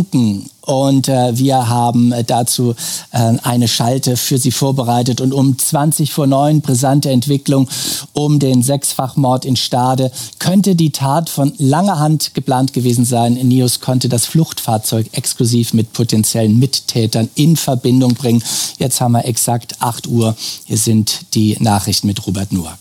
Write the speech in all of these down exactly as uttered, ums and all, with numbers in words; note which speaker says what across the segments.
Speaker 1: Und äh, wir haben äh, dazu äh, eine Schalte für Sie vorbereitet. Und um zwanzig vor neun, brisante Entwicklung um den Sechsfachmord in Stade. Könnte die Tat von langer Hand geplant gewesen sein? NIOS konnte das Fluchtfahrzeug exklusiv mit potenziellen Mittätern in Verbindung bringen. Jetzt haben wir exakt acht Uhr. Hier sind die Nachrichten mit Robert Nuak.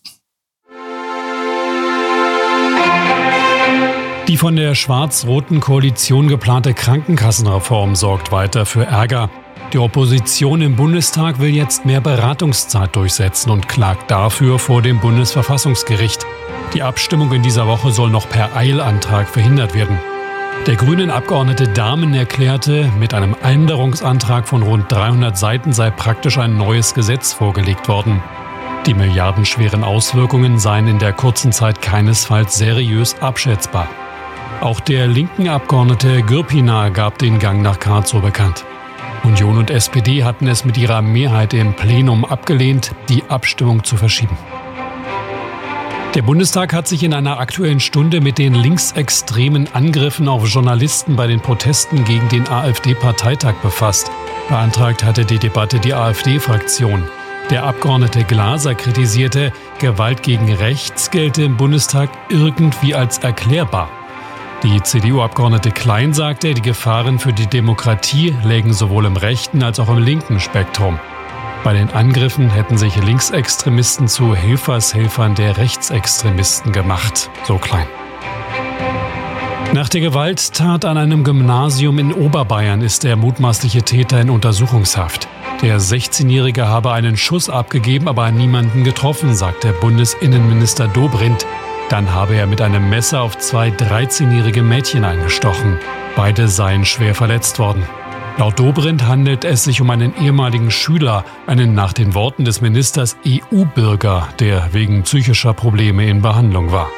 Speaker 2: Die von der schwarz-roten Koalition geplante Krankenkassenreform sorgt weiter für Ärger. Die Opposition im Bundestag will jetzt mehr Beratungszeit durchsetzen und klagt dafür vor dem Bundesverfassungsgericht. Die Abstimmung in dieser Woche soll noch per Eilantrag verhindert werden. Der Grünen-Abgeordnete Dahmen erklärte, mit einem Änderungsantrag von rund dreihundert Seiten sei praktisch ein neues Gesetz vorgelegt worden. Die milliardenschweren Auswirkungen seien in der kurzen Zeit keinesfalls seriös abschätzbar. Auch der linken Abgeordnete Gürpina gab den Gang nach Karlsruhe bekannt. Union und S P D hatten es mit ihrer Mehrheit im Plenum abgelehnt, die Abstimmung zu verschieben. Der Bundestag hat sich in einer Aktuellen Stunde mit den linksextremen Angriffen auf Journalisten bei den Protesten gegen den AfD-Parteitag befasst. Beantragt hatte die Debatte die AfD-Fraktion. Der Abgeordnete Glaser kritisierte, Gewalt gegen rechts gelte im Bundestag irgendwie als erklärbar. Die C D U-Abgeordnete Klein sagte, die Gefahren für die Demokratie lägen sowohl im rechten als auch im linken Spektrum. Bei den Angriffen hätten sich Linksextremisten zu Helfershelfern der Rechtsextremisten gemacht, so Klein. Nach der Gewalttat an einem Gymnasium in Oberbayern ist der mutmaßliche Täter in Untersuchungshaft. Der sechzehnjährige habe einen Schuss abgegeben, aber niemanden getroffen, sagt der Bundesinnenminister Dobrindt. Dann habe er mit einem Messer auf zwei dreizehnjährige Mädchen eingestochen. Beide seien schwer verletzt worden. Laut Dobrindt handelt es sich um einen ehemaligen Schüler, einen nach den Worten des Ministers E U-Bürger, der wegen psychischer Probleme in Behandlung war.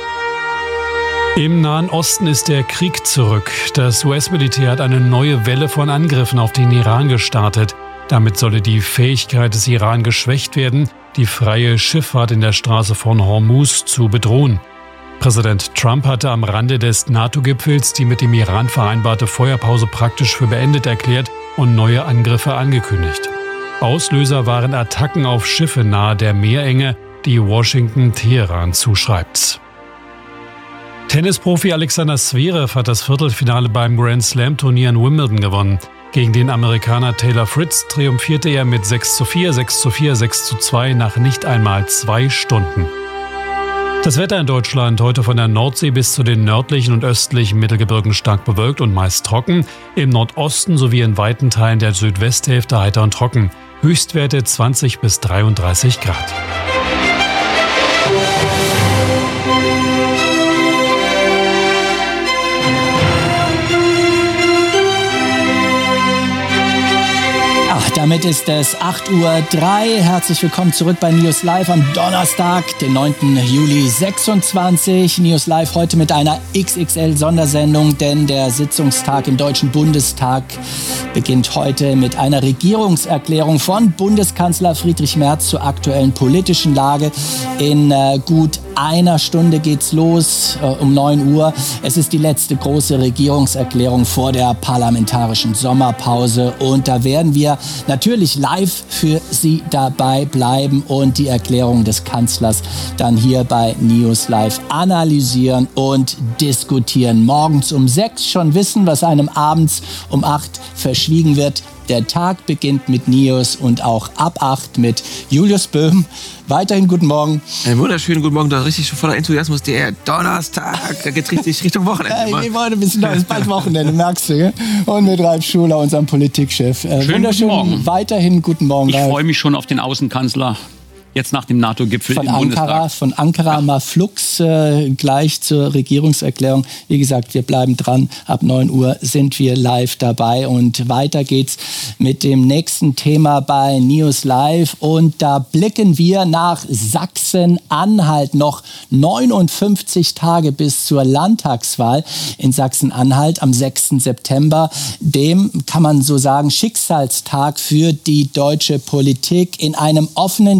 Speaker 2: Im Nahen Osten ist der Krieg zurück. Das U S-Militär hat eine neue Welle von Angriffen auf den Iran gestartet. Damit solle die Fähigkeit des Iran geschwächt werden, die freie Schifffahrt in der Straße von Hormuz zu bedrohen. Präsident Trump hatte am Rande des NATO-Gipfels die mit dem Iran vereinbarte Feuerpause praktisch für beendet erklärt und neue Angriffe angekündigt. Auslöser waren Attacken auf Schiffe nahe der Meerenge, die Washington Teheran zuschreibt. Tennisprofi Alexander Zverev hat das Viertelfinale beim Grand Slam-Turnier in Wimbledon gewonnen. Gegen den Amerikaner Taylor Fritz triumphierte er mit sechs zu vier, sechs zu vier, sechs zu zwei nach nicht einmal zwei Stunden. Das Wetter in Deutschland heute von der Nordsee bis zu den nördlichen und östlichen Mittelgebirgen stark bewölkt und meist trocken. Im Nordosten sowie in weiten Teilen der Südwesthälfte heiter und trocken. Höchstwerte zwanzig bis dreiunddreißig Grad.
Speaker 1: Damit ist es acht Uhr drei. Herzlich willkommen zurück bei NIOS Live am Donnerstag, den neunten Juli sechsundzwanzig. NIOS Live heute mit einer X X L-Sondersendung, denn der Sitzungstag im Deutschen Bundestag beginnt heute mit einer Regierungserklärung von Bundeskanzler Friedrich Merz zur aktuellen politischen Lage. In äh, gut einer Stunde geht's los, äh, um neun Uhr. Es ist die letzte große Regierungserklärung vor der parlamentarischen Sommerpause und da werden wir natürlich live für Sie dabei bleiben und die Erklärung des Kanzlers dann hier bei NIOS Live analysieren und diskutieren. Morgens um sechs schon wissen, was einem abends um acht verschwiegen wird. Der Tag beginnt mit NIOS und auch ab acht mit Julius Böhm. Weiterhin guten Morgen.
Speaker 3: Einen wunderschönen guten Morgen, da richtig voller Enthusiasmus. Der Donnerstag, da geht richtig Richtung Wochenende.
Speaker 1: Ja, wir wollen ein bisschen, es ist bald Wochenende, merkst du, gell? Und mit Ralf Schuler, unserem Politikchef. Äh,
Speaker 4: Schönen
Speaker 1: wunderschön,
Speaker 4: guten Morgen.
Speaker 1: Weiterhin guten Morgen.
Speaker 4: Ich freue mich schon auf den Außenkanzler. Jetzt nach dem NATO-Gipfel
Speaker 1: Von
Speaker 4: im
Speaker 1: Ankara,
Speaker 4: Bundestag.
Speaker 1: von Ankara ja. mal flugs äh, gleich zur Regierungserklärung. Wie gesagt, wir bleiben dran. Ab neun Uhr sind wir live dabei. Und weiter geht's mit dem nächsten Thema bei NIOS Live. Und da blicken wir nach Sachsen-Anhalt. Noch neunundfünfzig Tage bis zur Landtagswahl in Sachsen-Anhalt am sechsten September. Dem kann man so sagen Schicksalstag für die deutsche Politik. In einem offenen Brief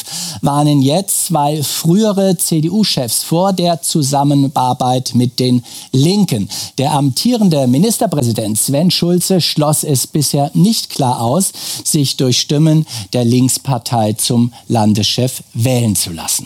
Speaker 1: warnen jetzt zwei frühere C D U-Chefs vor der Zusammenarbeit mit den Linken. Der amtierende Ministerpräsident Sven Schulze schloss es bisher nicht klar aus, sich durch Stimmen der Linkspartei zum Landeschef wählen zu lassen.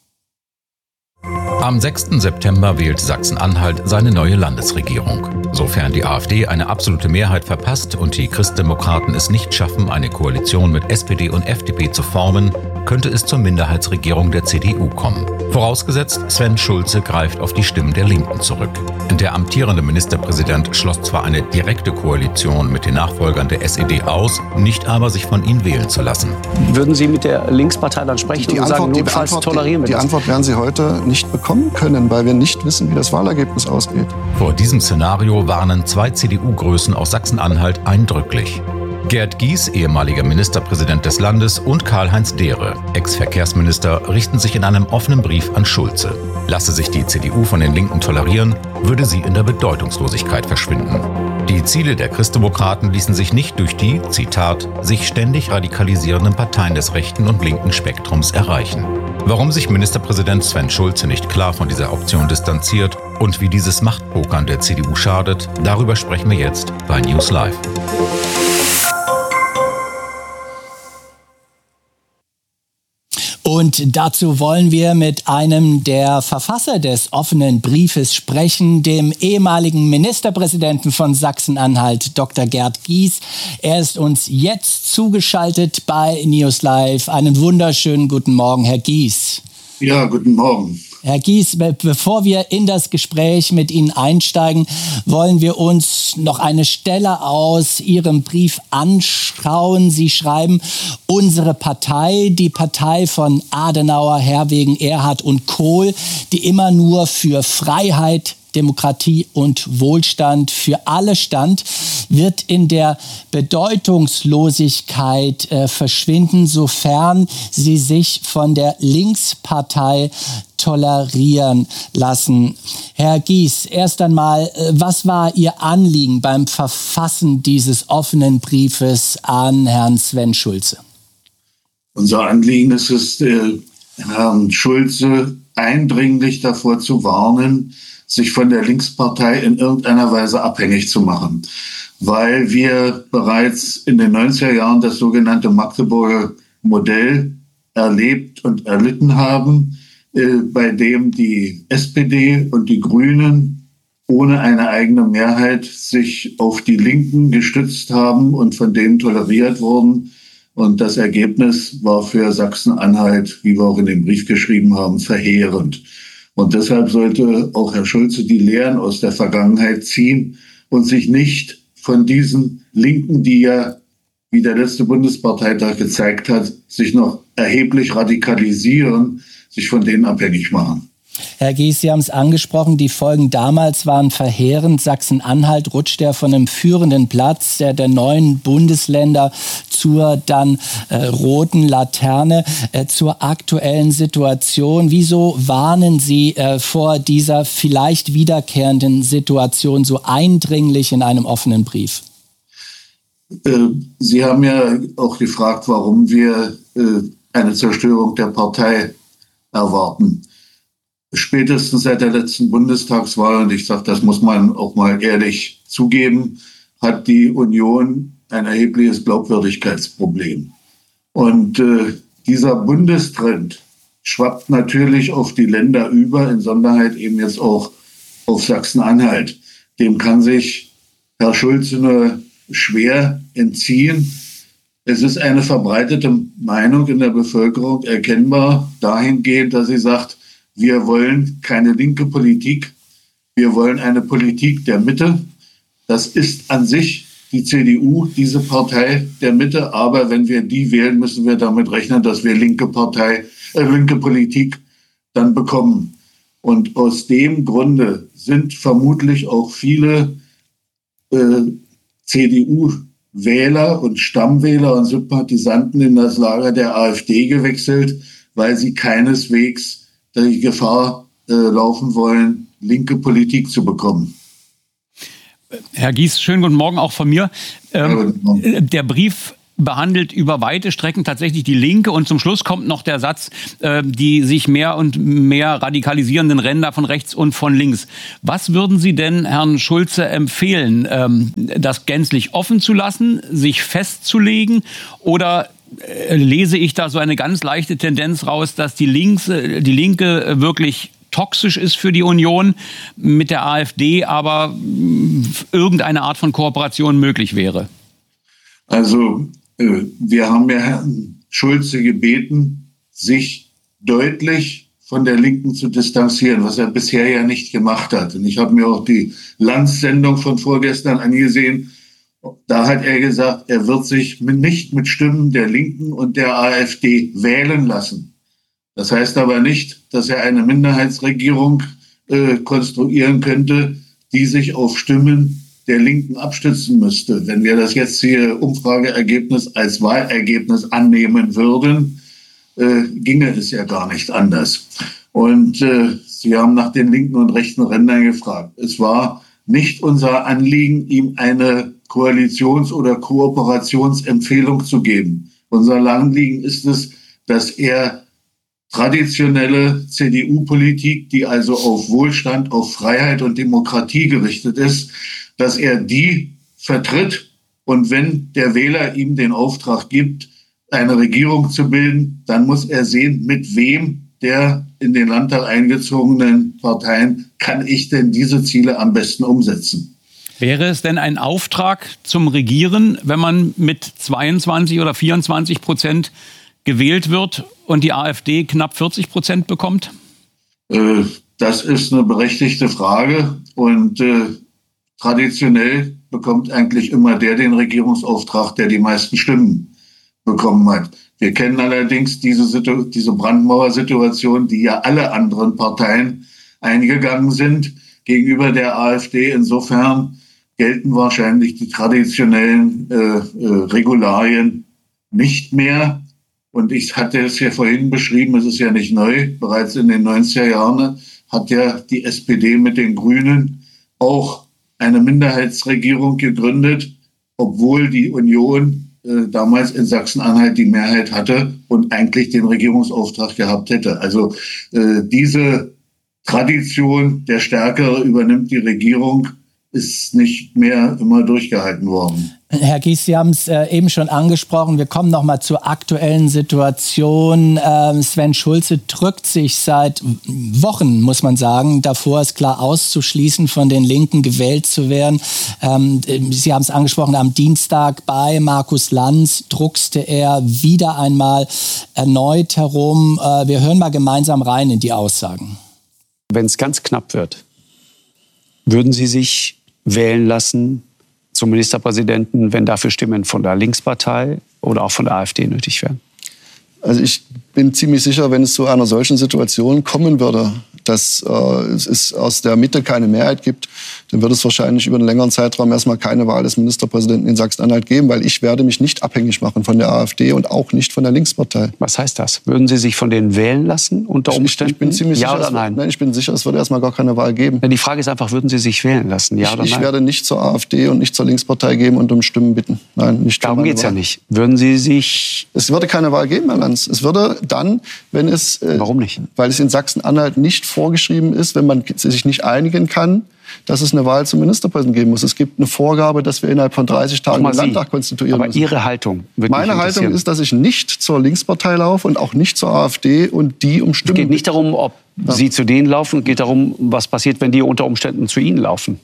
Speaker 5: Am sechsten September wählt Sachsen-Anhalt seine neue Landesregierung. Sofern die AfD eine absolute Mehrheit verpasst und die Christdemokraten es nicht schaffen, eine Koalition mit S P D und F D P zu formen, könnte es zur Minderheitsregierung der C D U kommen. Vorausgesetzt, Sven Schulze greift auf die Stimmen der Linken zurück. Der amtierende Ministerpräsident schloss zwar eine direkte Koalition mit den Nachfolgern der S E D aus, nicht aber, sich von ihnen wählen zu lassen.
Speaker 6: Würden Sie mit der Linkspartei dann sprechen
Speaker 7: die
Speaker 6: und
Speaker 7: Antwort,
Speaker 6: sagen, notfalls
Speaker 7: die Antwort,
Speaker 6: tolerieren wir
Speaker 7: die,
Speaker 6: das?
Speaker 7: Die Antwort werden Sie heute nicht bekommen können, weil wir nicht wissen, wie das Wahlergebnis ausgeht.
Speaker 5: Vor diesem Szenario warnen zwei C D U-Größen aus Sachsen-Anhalt eindrücklich. Gerd Gies, ehemaliger Ministerpräsident des Landes, und Karl-Heinz Dehre, Ex-Verkehrsminister, richten sich in einem offenen Brief an Schulze. Lasse sich die C D U von den Linken tolerieren, würde sie in der Bedeutungslosigkeit verschwinden. Die Ziele der Christdemokraten ließen sich nicht durch die, Zitat, sich ständig radikalisierenden Parteien des rechten und linken Spektrums erreichen. Warum sich Ministerpräsident Sven Schulze nicht klar von dieser Option distanziert und wie dieses Machtpokern der C D U schadet, darüber sprechen wir jetzt bei News Live.
Speaker 1: Und dazu wollen wir mit einem der Verfasser des offenen Briefes sprechen, dem ehemaligen Ministerpräsidenten von Sachsen-Anhalt, Doktor Gerd Gies. Er ist uns jetzt zugeschaltet bei News Live. Einen wunderschönen guten Morgen, Herr Gies.
Speaker 8: Ja, guten Morgen.
Speaker 1: Herr Gies, bevor wir in das Gespräch mit Ihnen einsteigen, wollen wir uns noch eine Stelle aus Ihrem Brief anschauen. Sie schreiben, unsere Partei, die Partei von Adenauer, Herwegen, Erhard und Kohl, die immer nur für Freiheit, Demokratie und Wohlstand für alle stand, wird in der Bedeutungslosigkeit äh, verschwinden, sofern sie sich von der Linkspartei tolerieren lassen. Herr Gies, erst einmal, was war Ihr Anliegen beim Verfassen dieses offenen Briefes an Herrn Sven Schulze?
Speaker 8: Unser Anliegen ist es, äh, Herrn Schulze eindringlich davor zu warnen, sich von der Linkspartei in irgendeiner Weise abhängig zu machen, weil wir bereits in den neunziger Jahren das sogenannte Magdeburger Modell erlebt und erlitten haben, äh, bei dem die S P D und die Grünen ohne eine eigene Mehrheit sich auf die Linken gestützt haben und von denen toleriert wurden. Und das Ergebnis war für Sachsen-Anhalt, wie wir auch in dem Brief geschrieben haben, verheerend. Und deshalb sollte auch Herr Schulze die Lehren aus der Vergangenheit ziehen und sich nicht von diesen Linken, die ja, wie der letzte Bundesparteitag gezeigt hat, sich noch erheblich radikalisieren, sich von denen abhängig machen.
Speaker 1: Herr Gies, Sie haben es angesprochen, die Folgen damals waren verheerend. Sachsen-Anhalt rutscht ja von einem führenden Platz der, der neuen Bundesländer zur dann äh, roten Laterne, äh, zur aktuellen Situation. Wieso warnen Sie äh, vor dieser vielleicht wiederkehrenden Situation so eindringlich in einem offenen Brief?
Speaker 8: Äh, Sie haben ja auch gefragt, warum wir äh, eine Zerstörung der Partei erwarten. Spätestens seit der letzten Bundestagswahl, und ich sage, das muss man auch mal ehrlich zugeben, hat die Union ein erhebliches Glaubwürdigkeitsproblem. Und äh, dieser Bundestrend schwappt natürlich auf die Länder über, in Sonderheit eben jetzt auch auf Sachsen-Anhalt. Dem kann sich Herr Schulze nur schwer entziehen. Es ist eine verbreitete Meinung in der Bevölkerung erkennbar dahingehend, dass sie sagt, wir wollen keine linke Politik, wir wollen eine Politik der Mitte. Das ist an sich die C D U, diese Partei der Mitte. Aber wenn wir die wählen, müssen wir damit rechnen, dass wir linke Partei, äh, linke Politik dann bekommen. Und aus dem Grunde sind vermutlich auch viele äh, C D U-Wähler und Stammwähler und Sympathisanten in das Lager der AfD gewechselt, weil sie keineswegs die Gefahr äh, laufen wollen, linke Politik zu bekommen.
Speaker 4: Herr Gies, schönen guten Morgen auch von mir. Ähm, der Brief behandelt über weite Strecken tatsächlich die Linke. Und zum Schluss kommt noch der Satz, äh, die sich mehr und mehr radikalisierenden Ränder von rechts und von links. Was würden Sie denn Herrn Schulze empfehlen, ähm, das gänzlich offen zu lassen, sich festzulegen, oder äh, lese ich da so eine ganz leichte Tendenz raus, dass die, Links, äh, die Linke wirklich toxisch ist für die Union, mit der AfD aber mh, irgendeine Art von Kooperation möglich wäre?
Speaker 8: Also äh, wir haben ja Herrn Schulze gebeten, sich deutlich von der Linken zu distanzieren, was er bisher ja nicht gemacht hat. Und ich habe mir auch die Lanz-Sendung von vorgestern angesehen. Da hat er gesagt, er wird sich nicht mit Stimmen der Linken und der AfD wählen lassen. Das heißt aber nicht, dass er eine Minderheitsregierung äh, konstruieren könnte, die sich auf Stimmen der Linken abstützen müsste. Wenn wir das jetzt hier Umfrageergebnis als Wahlergebnis annehmen würden, äh, ginge es ja gar nicht anders. Und äh, Sie haben nach den linken und rechten Rändern gefragt. Es war nicht unser Anliegen, ihm eine Koalitions- oder Kooperationsempfehlung zu geben. Unser Anliegen ist es, dass er traditionelle C D U-Politik, die also auf Wohlstand, auf Freiheit und Demokratie gerichtet ist, dass er die vertritt. Und wenn der Wähler ihm den Auftrag gibt, eine Regierung zu bilden, dann muss er sehen, mit wem der in den Landtag eingezogenen Parteien kann ich denn diese Ziele am besten umsetzen.
Speaker 4: Wäre es denn ein Auftrag zum Regieren, wenn man mit zweiundzwanzig oder vierundzwanzig Prozent gewählt wird und die AfD knapp vierzig Prozent bekommt?
Speaker 8: Äh, das ist eine berechtigte Frage. Und äh, traditionell bekommt eigentlich immer der den Regierungsauftrag, der die meisten Stimmen bekommen hat. Wir kennen allerdings diese, Situ- diese Brandmauersituation, die ja alle anderen Parteien eingegangen sind gegenüber der AfD. Insofern gelten wahrscheinlich die traditionellen äh, äh, Regularien nicht mehr. Und ich hatte es ja vorhin beschrieben, es ist ja nicht neu. Bereits in den neunziger Jahren hat ja die S P D mit den Grünen auch eine Minderheitsregierung gegründet, obwohl die Union äh, damals in Sachsen-Anhalt die Mehrheit hatte und eigentlich den Regierungsauftrag gehabt hätte. Also äh, diese Tradition, der Stärkere übernimmt die Regierung, ist nicht mehr immer durchgehalten worden.
Speaker 1: Herr Gies, Sie haben es äh, eben schon angesprochen. Wir kommen noch mal zur aktuellen Situation. Ähm, Sven Schulze drückt sich seit Wochen, muss man sagen, davor, es klar auszuschließen, von den Linken gewählt zu werden. Ähm, Sie haben es angesprochen, am Dienstag bei Markus Lanz druckste er wieder einmal erneut herum. Äh, wir hören mal gemeinsam rein in die Aussagen.
Speaker 6: Wenn es ganz knapp wird, würden Sie sich wählen lassen zum Ministerpräsidenten, wenn dafür Stimmen von der Linkspartei oder auch von der AfD nötig wären?
Speaker 7: Also ich bin ziemlich sicher, wenn es zu einer solchen Situation kommen würde, dass äh, es aus der Mitte keine Mehrheit gibt, dann wird es wahrscheinlich über einen längeren Zeitraum erstmal keine Wahl des Ministerpräsidenten in Sachsen-Anhalt geben, weil ich werde mich nicht abhängig machen von der AfD und auch nicht von der Linkspartei.
Speaker 6: Was heißt das? Würden Sie sich von denen wählen lassen unter Umständen?
Speaker 7: Ich, ich bin ziemlich
Speaker 6: ja
Speaker 7: sicher,
Speaker 6: oder
Speaker 7: es,
Speaker 6: nein?
Speaker 7: Nein, ich bin sicher, es wird erstmal gar keine Wahl geben.
Speaker 6: Ja, die Frage ist einfach, würden Sie sich wählen lassen? Ja
Speaker 7: ich,
Speaker 6: oder nein?
Speaker 7: Ich werde nicht zur AfD und nicht zur Linkspartei gehen und um Stimmen bitten. Nein, nicht.
Speaker 6: Darum geht es ja nicht. Würden Sie sich...
Speaker 7: Es würde keine Wahl geben, Herr Lanz. Es würde dann, wenn es... Äh,
Speaker 6: Warum nicht?
Speaker 7: Weil es in Sachsen-Anhalt nicht vorgeschrieben ist, wenn man sich nicht einigen kann, dass es eine Wahl zum Ministerpräsidenten geben muss. Es gibt eine Vorgabe, dass wir innerhalb von dreißig Tagen den Landtag konstituieren
Speaker 6: aber
Speaker 7: müssen.
Speaker 6: Ihre Haltung würde mich
Speaker 7: Meine Haltung ist, dass ich nicht zur Linkspartei laufe und auch nicht zur AfD und die um Stimmen...
Speaker 6: Es geht nicht darum, ob ja. Sie zu denen laufen, es geht darum, was passiert, wenn die unter Umständen zu Ihnen laufen.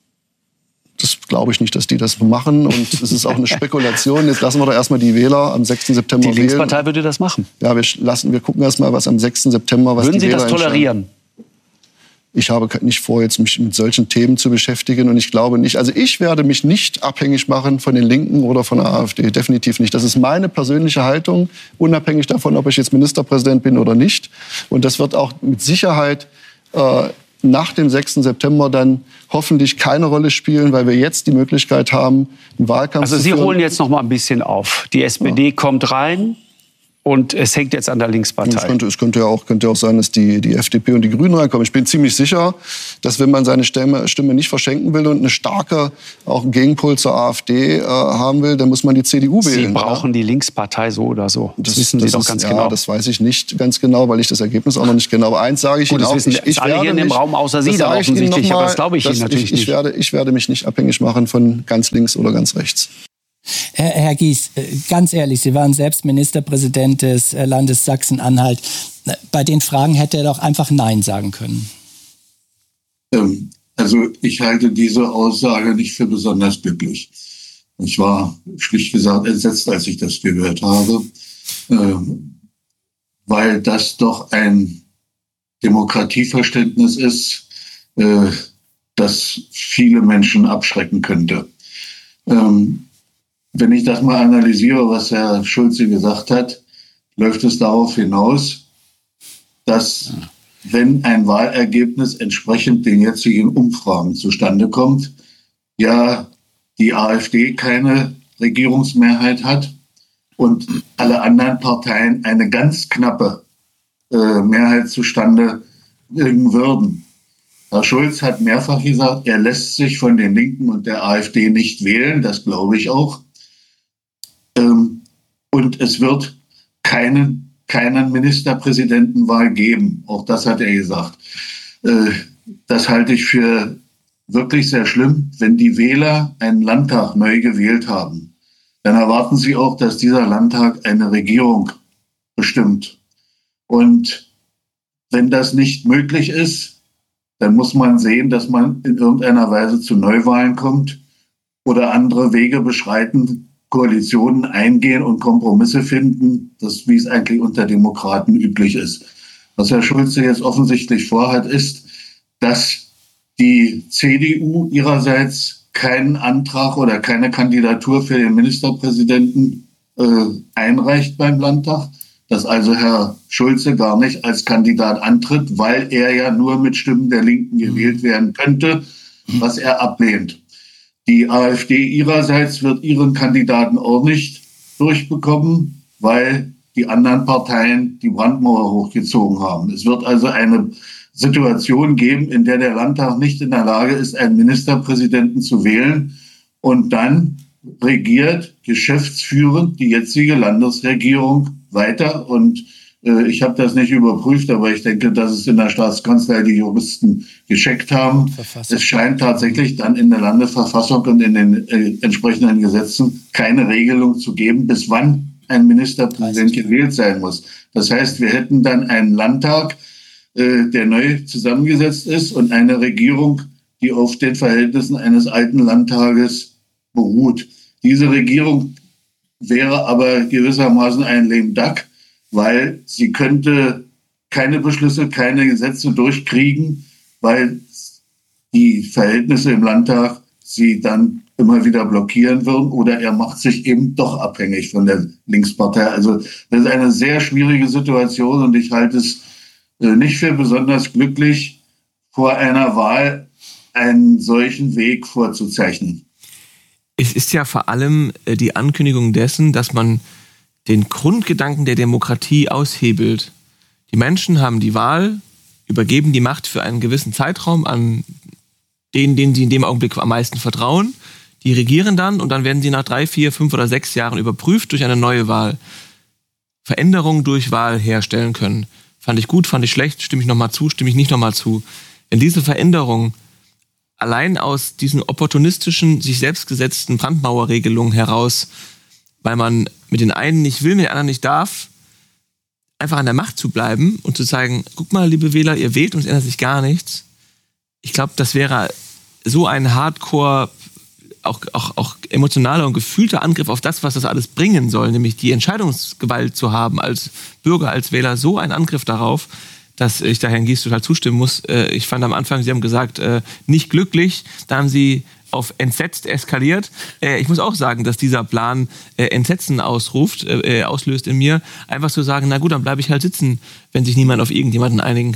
Speaker 7: Das glaube ich nicht, dass die das machen. Und es ist auch eine Spekulation. Jetzt lassen wir doch erstmal die Wähler am sechsten September wählen.
Speaker 6: Die Linkspartei wählen. Würde das machen?
Speaker 7: Ja, wir, lassen, wir gucken erst mal, was am sechsten September... Was
Speaker 6: Würden
Speaker 7: die
Speaker 6: Sie
Speaker 7: Wähler
Speaker 6: das tolerieren?
Speaker 7: Ich habe nicht vor, jetzt mich mit solchen Themen zu beschäftigen. Und ich glaube nicht, also ich werde mich nicht abhängig machen von den Linken oder von der AfD. Definitiv nicht. Das ist meine persönliche Haltung, unabhängig davon, ob ich jetzt Ministerpräsident bin oder nicht. Und das wird auch mit Sicherheit äh, nach dem sechsten September dann hoffentlich keine Rolle spielen, weil wir jetzt die Möglichkeit haben, einen Wahlkampf
Speaker 6: also
Speaker 7: zu
Speaker 6: Sie
Speaker 7: führen.
Speaker 6: holen jetzt noch mal ein bisschen auf. Die S P D ja. kommt rein. Und es hängt jetzt an der Linkspartei.
Speaker 7: Es könnte, es könnte ja auch, könnte auch sein, dass die, die F D P und die Grünen reinkommen. Ich bin ziemlich sicher, dass wenn man seine Stimme, Stimme nicht verschenken will und eine starke auch Gegenpol zur AfD äh, haben will, dann muss man die C D U wählen.
Speaker 6: Sie brauchen ja die Linkspartei so oder so. Das, das wissen Sie
Speaker 7: das
Speaker 6: doch
Speaker 7: ist,
Speaker 6: ganz
Speaker 7: ja,
Speaker 6: genau.
Speaker 7: Das weiß ich nicht ganz genau, weil ich das Ergebnis auch noch nicht genau. Aber eins sage ich
Speaker 6: Gut,
Speaker 7: Ihnen auch.
Speaker 6: Wissen
Speaker 7: Ich, ich
Speaker 6: alle hier in dem
Speaker 7: mich,
Speaker 6: Raum außer Sie da offensichtlich, aber das glaube ich Ihnen natürlich
Speaker 7: ich, ich
Speaker 6: nicht.
Speaker 7: Werde, ich werde mich nicht abhängig machen von ganz links oder ganz rechts.
Speaker 1: Herr, Herr Gies, ganz ehrlich, Sie waren selbst Ministerpräsident des Landes Sachsen-Anhalt. Bei den Fragen hätte er doch einfach Nein sagen können.
Speaker 8: Ähm, also ich halte diese Aussage nicht für besonders glücklich. Ich war schlicht gesagt entsetzt, als ich das gehört habe, ähm, weil das doch ein Demokratieverständnis ist, äh, das viele Menschen abschrecken könnte. Ähm, Wenn ich das mal analysiere, was Herr Schulze gesagt hat, läuft es darauf hinaus, dass wenn ein Wahlergebnis entsprechend den jetzigen Umfragen zustande kommt, ja die AfD keine Regierungsmehrheit hat und alle anderen Parteien eine ganz knappe äh, Mehrheit zustande bringen würden. Herr Schulz hat mehrfach gesagt, er lässt sich von den Linken und der AfD nicht wählen, das glaube ich auch. Und es wird keinen, keinen Ministerpräsidentenwahl geben. Auch das hat er gesagt. Das halte ich für wirklich sehr schlimm. Wenn die Wähler einen Landtag neu gewählt haben, dann erwarten sie auch, dass dieser Landtag eine Regierung bestimmt. Und wenn das nicht möglich ist, dann muss man sehen, dass man in irgendeiner Weise zu Neuwahlen kommt oder andere Wege beschreiten, Koalitionen eingehen und Kompromisse finden, das, wie es eigentlich unter Demokraten üblich ist. Was Herr Schulze jetzt offensichtlich vorhat, ist, dass die C D U ihrerseits keinen Antrag oder keine Kandidatur für den Ministerpräsidenten äh, einreicht beim Landtag, dass also Herr Schulze gar nicht als Kandidat antritt, weil er ja nur mit Stimmen der Linken gewählt werden könnte, was er ablehnt. Die AfD ihrerseits wird ihren Kandidaten auch nicht durchbekommen, weil die anderen Parteien die Brandmauer hochgezogen haben. Es wird also eine Situation geben, in der der Landtag nicht in der Lage ist, einen Ministerpräsidenten zu wählen. Und dann regiert geschäftsführend die jetzige Landesregierung weiter. Und äh, ich habe das nicht überprüft, aber ich denke, dass es in der Staatskanzlei die Juristen gescheckt haben. Es scheint tatsächlich dann in der Landesverfassung und in den äh, entsprechenden Gesetzen keine Regelung zu geben, bis wann ein Ministerpräsident gewählt sein muss. Das heißt, wir hätten dann einen Landtag, äh, der neu zusammengesetzt ist und eine Regierung, die auf den Verhältnissen eines alten Landtages beruht. Diese Regierung wäre aber gewissermaßen ein lame duck, weil sie könnte keine Beschlüsse, keine Gesetze durchkriegen, weil die Verhältnisse im Landtag sie dann immer wieder blockieren würden oder er macht sich eben doch abhängig von der Linkspartei. Also das ist eine sehr schwierige Situation und ich halte es nicht für besonders glücklich, vor einer Wahl einen solchen Weg vorzuzeichnen.
Speaker 3: Es ist ja vor allem die Ankündigung dessen, dass man den Grundgedanken der Demokratie aushebelt. Die Menschen haben die Wahl, übergeben die Macht für einen gewissen Zeitraum an denen, denen sie in dem Augenblick am meisten vertrauen. Die regieren dann und dann werden sie nach drei, vier, fünf oder sechs Jahren überprüft durch eine neue Wahl. Veränderungen durch Wahl herstellen können. Fand ich gut, fand ich schlecht, stimme ich nochmal zu, stimme ich nicht nochmal zu. Wenn diese Veränderung allein aus diesen opportunistischen, sich selbst gesetzten Brandmauerregelungen heraus, weil man mit den einen nicht will, mit den anderen nicht darf, einfach an der Macht zu bleiben und zu sagen, guck mal, liebe Wähler, ihr wählt und es ändert sich gar nichts. Ich glaube, das wäre so ein Hardcore, auch, auch, auch emotionaler und gefühlter Angriff auf das, was das alles bringen soll, nämlich die Entscheidungsgewalt zu haben als Bürger, als Wähler, so ein Angriff darauf, dass ich da Herrn Gies total zustimmen muss. Ich fand am Anfang, Sie haben gesagt, nicht glücklich, da haben Sie auf entsetzt eskaliert. Ich muss auch sagen, dass dieser Plan Entsetzen ausruft, auslöst in mir, einfach zu sagen, na gut, dann bleibe ich halt sitzen, wenn sich niemand auf irgendjemanden einigen kann.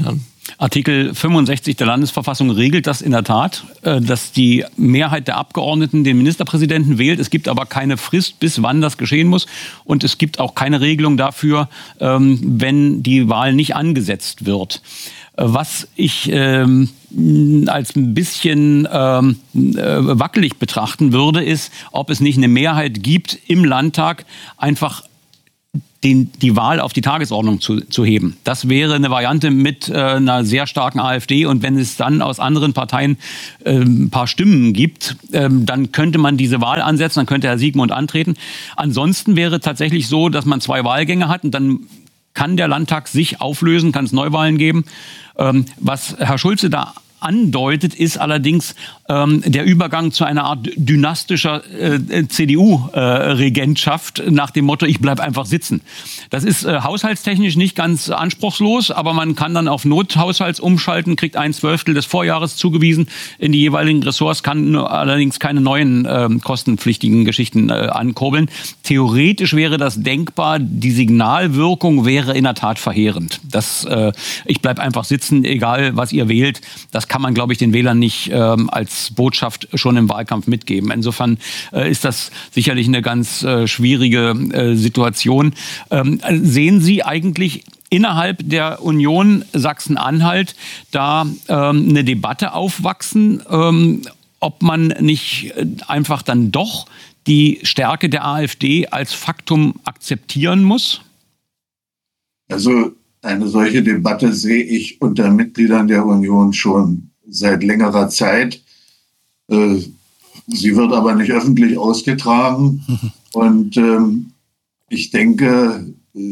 Speaker 4: Artikel fünfundsechzig der Landesverfassung regelt das in der Tat, dass die Mehrheit der Abgeordneten den Ministerpräsidenten wählt. Es gibt aber keine Frist, bis wann das geschehen muss. Und es gibt auch keine Regelung dafür, wenn die Wahl nicht angesetzt wird. Was ich ähm, als ein bisschen ähm, wackelig betrachten würde, ist, ob es nicht eine Mehrheit gibt, im Landtag einfach Den, die Wahl auf die Tagesordnung zu, zu heben. Das wäre eine Variante mit äh, einer sehr starken AfD. Und wenn es dann aus anderen Parteien äh, ein paar Stimmen gibt, äh, dann könnte man diese Wahl ansetzen, dann könnte Herr Siegmund antreten. Ansonsten wäre tatsächlich so, dass man zwei Wahlgänge hat und dann kann der Landtag sich auflösen, kann es Neuwahlen geben. Ähm, was Herr Schulze da andeutet, ist allerdings ähm, der Übergang zu einer Art dynastischer äh, C D U-Regentschaft äh, nach dem Motto, ich bleib einfach sitzen. Das ist äh, haushaltstechnisch nicht ganz anspruchslos, aber man kann dann auf Nothaushalts umschalten, kriegt ein Zwölftel des Vorjahres zugewiesen in die jeweiligen Ressorts, kann allerdings keine neuen äh, kostenpflichtigen Geschichten äh, ankurbeln. Theoretisch wäre das denkbar, die Signalwirkung wäre in der Tat verheerend. Das, äh, ich bleib einfach sitzen, egal was ihr wählt, das kann man, glaube ich, den Wählern nicht ähm, als Botschaft schon im Wahlkampf mitgeben. Insofern äh, ist das sicherlich eine ganz äh, schwierige äh, Situation. Ähm, sehen Sie eigentlich innerhalb der Union Sachsen-Anhalt da ähm, eine Debatte aufwachsen, ähm, ob man nicht einfach dann doch die Stärke der AfD als Faktum akzeptieren muss?
Speaker 8: Also eine solche Debatte sehe ich unter Mitgliedern der Union schon seit längerer Zeit. Sie wird aber nicht öffentlich ausgetragen. Und ähm, ich denke,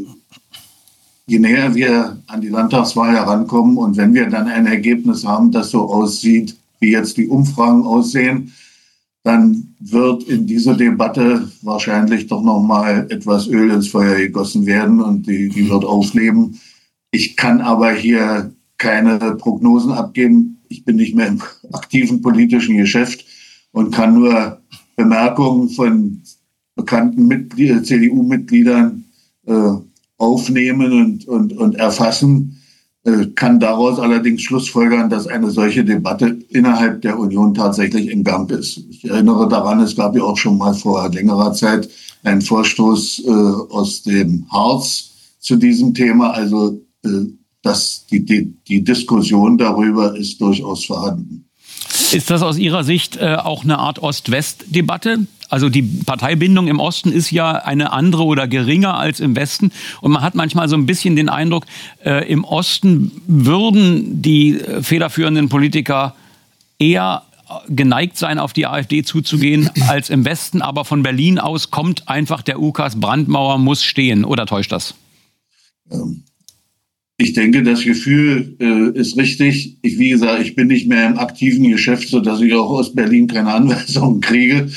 Speaker 8: je näher wir an die Landtagswahl herankommen und wenn wir dann ein Ergebnis haben, das so aussieht, wie jetzt die Umfragen aussehen, dann wird in dieser Debatte wahrscheinlich doch noch mal etwas Öl ins Feuer gegossen werden und die, die wird aufleben. Ich kann aber hier keine Prognosen abgeben. Ich bin nicht mehr im aktiven politischen Geschäft und kann nur Bemerkungen von bekannten Mitglied- C D U-Mitgliedern äh, aufnehmen und, und, und erfassen, äh, kann daraus allerdings schlussfolgern, dass eine solche Debatte innerhalb der Union tatsächlich im Gang ist. Ich erinnere daran, es gab ja auch schon mal vor längerer Zeit einen Vorstoß äh, aus dem Harz zu diesem Thema. Also dass die, die, die Diskussion darüber ist durchaus vorhanden.
Speaker 4: Ist das aus Ihrer Sicht äh, auch eine Art Ost-West-Debatte? Also die Parteibindung im Osten ist ja eine andere oder geringer als im Westen. Und man hat manchmal so ein bisschen den Eindruck, äh, im Osten würden die federführenden Politiker eher geneigt sein, auf die AfD zuzugehen, als im Westen. Aber von Berlin aus kommt einfach der Ukas, Brandmauer muss stehen. Oder täuscht das?
Speaker 8: Ähm. Ich denke, das Gefühl äh, ist richtig. Ich, wie gesagt, ich bin nicht mehr im aktiven Geschäft, so dass ich auch aus Berlin keine Anweisungen kriege.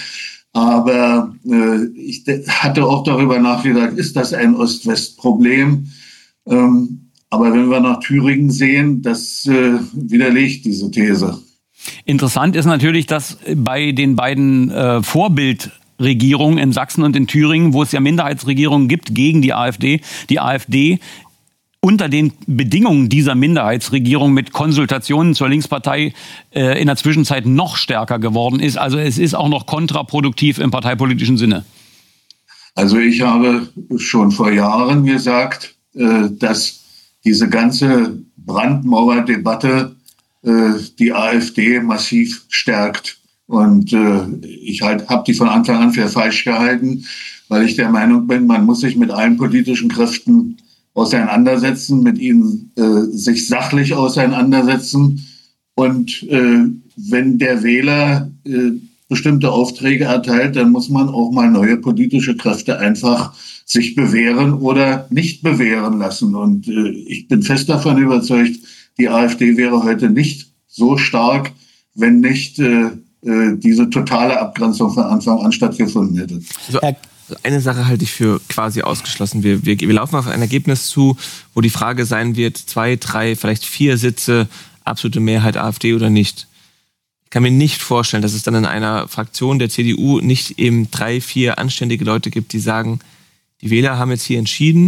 Speaker 8: Aber äh, ich hatte auch darüber nachgedacht, ist das ein Ost-West-Problem? Ähm, aber wenn wir nach Thüringen sehen, das äh, widerlegt diese These.
Speaker 4: Interessant ist natürlich, dass bei den beiden äh, Vorbild Regierungen in Sachsen und in Thüringen, wo es ja Minderheitsregierungen gibt gegen die AfD, die AfD unter den Bedingungen dieser Minderheitsregierung mit Konsultationen zur Linkspartei äh, in der Zwischenzeit noch stärker geworden ist. Also es ist auch noch kontraproduktiv im parteipolitischen Sinne.
Speaker 8: Also ich habe schon vor Jahren gesagt, äh, dass diese ganze Brandmauerdebatte äh, die AfD massiv stärkt. Und äh, ich halt, habe die von Anfang an für falsch gehalten, weil ich der Meinung bin, man muss sich mit allen politischen Kräften auseinandersetzen, mit ihnen äh, sich sachlich auseinandersetzen. Und äh, wenn der Wähler äh, bestimmte Aufträge erteilt, dann muss man auch mal neue politische Kräfte einfach sich bewähren oder nicht bewähren lassen. Und äh, ich bin fest davon überzeugt, die AfD wäre heute nicht so stark, wenn nicht äh, äh, diese totale Abgrenzung von Anfang an stattgefunden hätte.
Speaker 3: Also, eine Sache halte ich für quasi ausgeschlossen. Wir, wir, wir laufen auf ein Ergebnis zu, wo die Frage sein wird, zwei, drei, vielleicht vier Sitze, absolute Mehrheit AfD oder nicht. Ich kann mir nicht vorstellen, dass es dann in einer Fraktion der C D U nicht eben drei, vier anständige Leute gibt, die sagen, die Wähler haben jetzt hier entschieden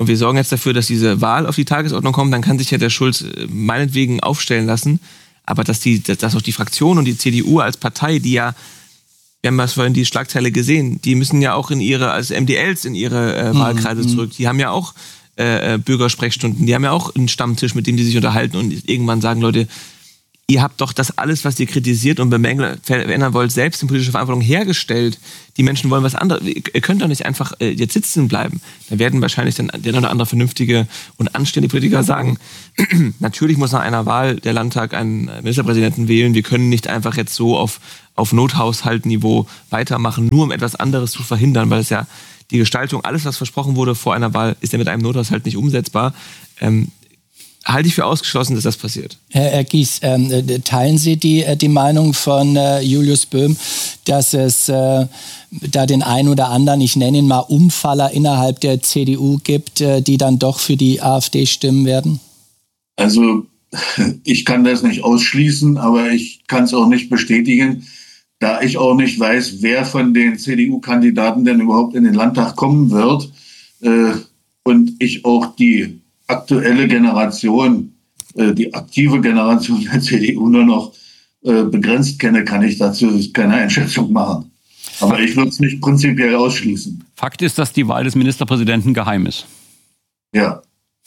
Speaker 3: und wir sorgen jetzt dafür, dass diese Wahl auf die Tagesordnung kommt, dann kann sich ja der Schulz meinetwegen aufstellen lassen. Aber dass, die, dass auch die Fraktion und die C D U als Partei, die ja, wir haben das vorhin die Schlagzeile gesehen, die müssen ja auch in ihre, als M D Ls in ihre äh, Wahlkreise mhm. zurück. Die haben ja auch äh, Bürgersprechstunden, die haben ja auch einen Stammtisch, mit dem die sich unterhalten und irgendwann sagen, Leute, ihr habt doch das alles, was ihr kritisiert und bemängelt, verändern wollt, selbst in politischer Verantwortung hergestellt. Die Menschen wollen was anderes. Ihr könnt doch nicht einfach äh, jetzt sitzen bleiben. Da werden wahrscheinlich dann der oder andere vernünftige und anständige Politiker sagen, natürlich muss nach einer Wahl der Landtag einen Ministerpräsidenten wählen. Wir können nicht einfach jetzt so auf, auf Nothaushaltniveau weitermachen, nur um etwas anderes zu verhindern, weil es ja die Gestaltung, alles, was versprochen wurde vor einer Wahl, ist ja mit einem Nothaushalt nicht umsetzbar. Ähm, halte ich für ausgeschlossen, dass das passiert.
Speaker 1: Herr, Herr Gies, ähm, teilen Sie die, die Meinung von äh, Julius Böhm, dass es äh, da den einen oder anderen, ich nenne ihn mal Umfaller innerhalb der C D U gibt, äh, die dann doch für die AfD stimmen werden?
Speaker 8: Also ich kann das nicht ausschließen, aber ich kann es auch nicht bestätigen, da ich auch nicht weiß, wer von den C D U-Kandidaten denn überhaupt in den Landtag kommen wird äh, und ich auch die aktuelle Generation, äh, die aktive Generation der C D U nur noch äh, begrenzt kenne, kann ich dazu keine Einschätzung machen. Aber ich würde es nicht prinzipiell ausschließen.
Speaker 4: Fakt ist, dass die Wahl des Ministerpräsidenten geheim ist.
Speaker 8: Ja.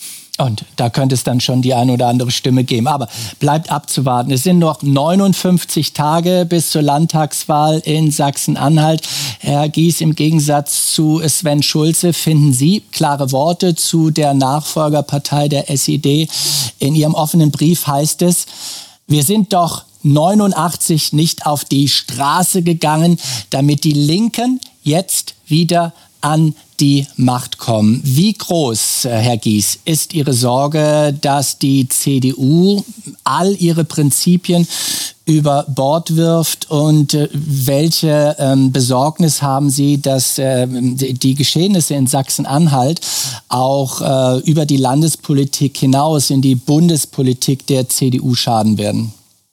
Speaker 1: Und da könnte es dann schon die eine oder andere Stimme geben. Aber bleibt abzuwarten. Es sind noch neunundfünfzig Tage bis zur Landtagswahl in Sachsen-Anhalt. Herr Gies, im Gegensatz zu Sven Schulze, finden Sie klare Worte zu der Nachfolgerpartei der S E D. In Ihrem offenen Brief heißt es, wir sind doch neunundachtzig nicht auf die Straße gegangen, damit die Linken jetzt wieder an die Macht kommen. Wie groß, Herr Gies, ist Ihre Sorge, dass die C D U all ihre Prinzipien über Bord wirft und äh, welche ähm, Besorgnis haben Sie, dass äh, die Geschehnisse in Sachsen-Anhalt auch äh, über die Landespolitik hinaus in die Bundespolitik der C D U schaden werden?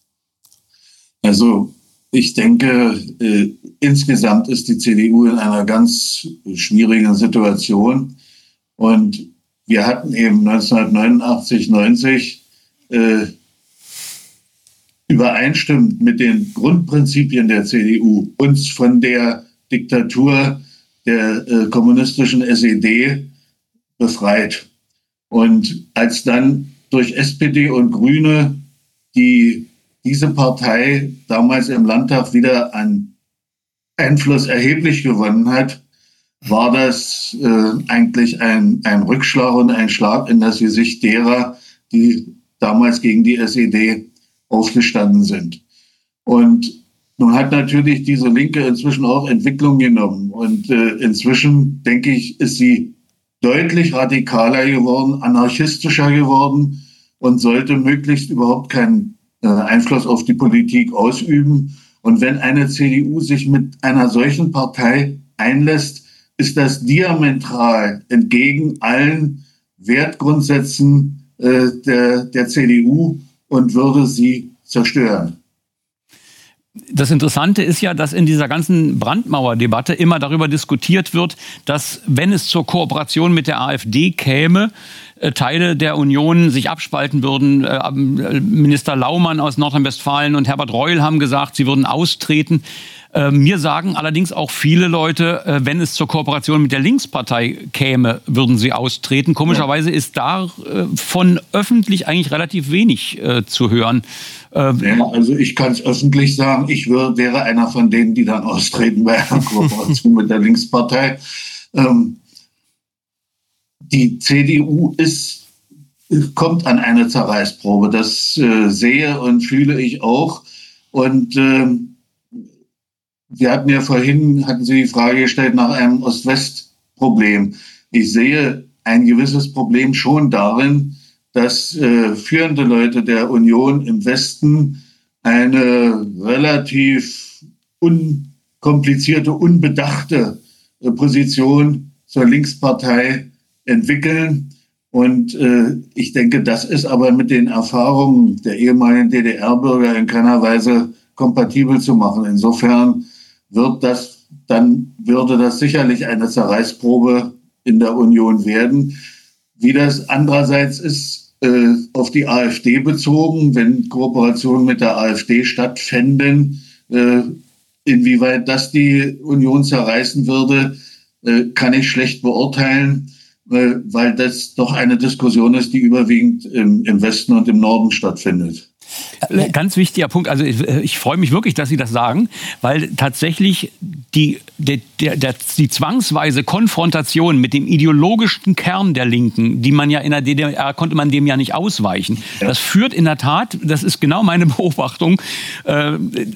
Speaker 8: Also ich denke, äh, insgesamt ist die C D U in einer ganz schwierigen Situation. Und wir hatten eben neunzehnhundertneunundachtzig, neunzig äh, übereinstimmend mit den Grundprinzipien der C D U uns von der Diktatur der äh, kommunistischen S E D befreit. Und als dann durch S P D und Grüne die diese Partei damals im Landtag wieder an Einfluss erheblich gewonnen hat, war das äh, eigentlich ein, ein Rückschlag und ein Schlag in das Gesicht derer, die damals gegen die S E D aufgestanden sind. Und nun hat natürlich diese Linke inzwischen auch Entwicklung genommen. Und äh, inzwischen, denke ich, ist sie deutlich radikaler geworden, anarchistischer geworden und sollte möglichst überhaupt keinen Einfluss auf die Politik ausüben. Und wenn eine C D U sich mit einer solchen Partei einlässt, ist das diametral entgegen allen Wertgrundsätzen äh, der, der C D U und würde sie zerstören.
Speaker 4: Das Interessante ist ja, dass in dieser ganzen Brandmauerdebatte immer darüber diskutiert wird, dass, wenn es zur Kooperation mit der AfD käme, Teile der Union sich abspalten würden. Minister Laumann aus Nordrhein-Westfalen und Herbert Reul haben gesagt, sie würden austreten. Mir sagen allerdings auch viele Leute, wenn es zur Kooperation mit der Linkspartei käme, würden sie austreten. Komischerweise ist davon öffentlich eigentlich relativ wenig zu hören.
Speaker 8: Ja, also ich kann es öffentlich sagen, ich wär, wäre einer von denen, die dann austreten bei einer Kooperation mit der Linkspartei. Ähm, die C D U ist, kommt an eine Zerreißprobe. Das äh, sehe und fühle ich auch. Und äh, wir hatten ja vorhin, hatten Sie die Frage gestellt nach einem Ost-West-Problem. Ich sehe ein gewisses Problem schon darin, dass äh, führende Leute der Union im Westen eine relativ unkomplizierte, unbedachte äh, Position zur Linkspartei entwickeln. Und äh, ich denke, das ist aber mit den Erfahrungen der ehemaligen D D R-Bürger in keiner Weise kompatibel zu machen. Insofern wird das, dann würde das sicherlich eine Zerreißprobe in der Union werden. wie das andererseits ist, äh, auf die AfD bezogen, wenn Kooperationen mit der AfD stattfänden, äh, inwieweit das die Union zerreißen würde, äh, kann ich schlecht beurteilen, äh, weil das doch eine Diskussion ist, die überwiegend im, im Westen und im Norden stattfindet.
Speaker 4: Ganz wichtiger Punkt. Also ich, ich freue mich wirklich, dass Sie das sagen, weil tatsächlich die, der, der, der, die zwangsweise Konfrontation mit dem ideologischen Kern der Linken, die man ja in der D D R, konnte man dem ja nicht ausweichen. Ja. Das führt in der Tat, das ist genau meine Beobachtung, äh,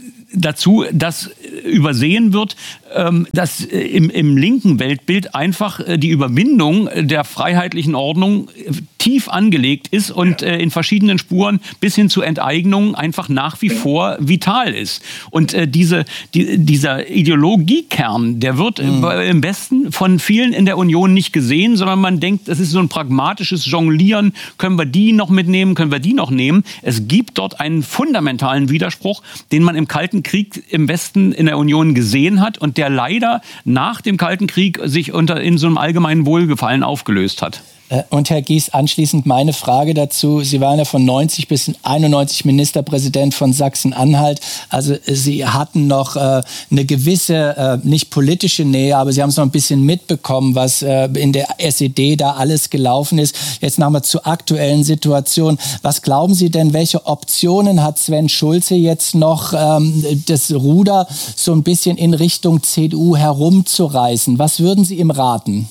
Speaker 4: dazu, dass übersehen wird, dass im, im linken Weltbild einfach die Überwindung der freiheitlichen Ordnung tief angelegt ist und in verschiedenen Spuren bis hin zu Enteignungen einfach nach wie vor vital ist. Und diese, die, dieser Ideologiekern, der wird mhm. im Westen von vielen in der Union nicht gesehen, sondern man denkt, das ist so ein pragmatisches Jonglieren. Können wir die noch mitnehmen? Können wir die noch nehmen? Es gibt dort einen fundamentalen Widerspruch, den man im Kalten Krieg im Westen in der Union gesehen hat und der leider nach dem Kalten Krieg sich unter, in so einem allgemeinen Wohlgefallen aufgelöst hat.
Speaker 1: Und Herr Gies, anschließend meine Frage dazu. Sie waren ja von neunzig bis einundneunzig Ministerpräsident von Sachsen-Anhalt. Also Sie hatten noch äh, eine gewisse, äh, nicht politische Nähe, aber Sie haben es noch ein bisschen mitbekommen, was äh, in der S E D da alles gelaufen ist. Jetzt nochmal zur aktuellen Situation. Was glauben Sie denn, welche Optionen hat Sven Schulze jetzt noch, ähm, das Ruder so ein bisschen in Richtung C D U herumzureißen? Was würden Sie ihm raten?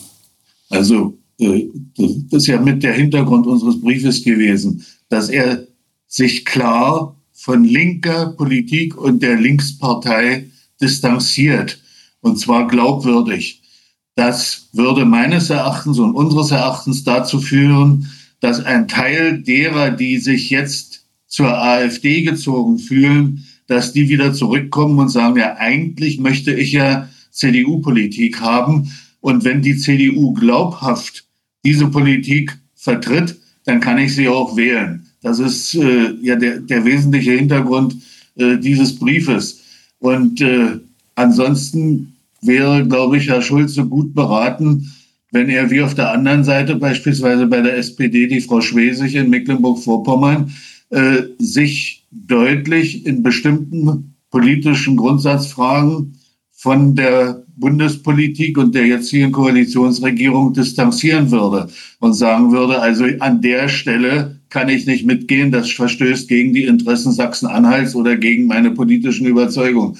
Speaker 8: Also das ist ja mit der Hintergrund unseres Briefes gewesen, dass er sich klar von linker Politik und der Linkspartei distanziert, und zwar glaubwürdig. Das würde meines Erachtens und unseres Erachtens dazu führen, dass ein Teil derer, die sich jetzt zur AfD gezogen fühlen, dass die wieder zurückkommen und sagen, ja, eigentlich möchte ich ja C D U-Politik haben. Und wenn die C D U glaubhaft diese Politik vertritt, dann kann ich sie auch wählen. Das ist äh, ja der, der wesentliche Hintergrund äh, dieses Briefes. Und äh, ansonsten wäre, glaube ich, Herr Schulze gut beraten, wenn er wie auf der anderen Seite, beispielsweise bei der S P D, die Frau Schwesig in Mecklenburg-Vorpommern, äh, sich deutlich in bestimmten politischen Grundsatzfragen von der Bundespolitik und der jetzigen Koalitionsregierung distanzieren würde und sagen würde, also an der Stelle kann ich nicht mitgehen, das verstößt gegen die Interessen Sachsen-Anhalts oder gegen meine politischen Überzeugungen.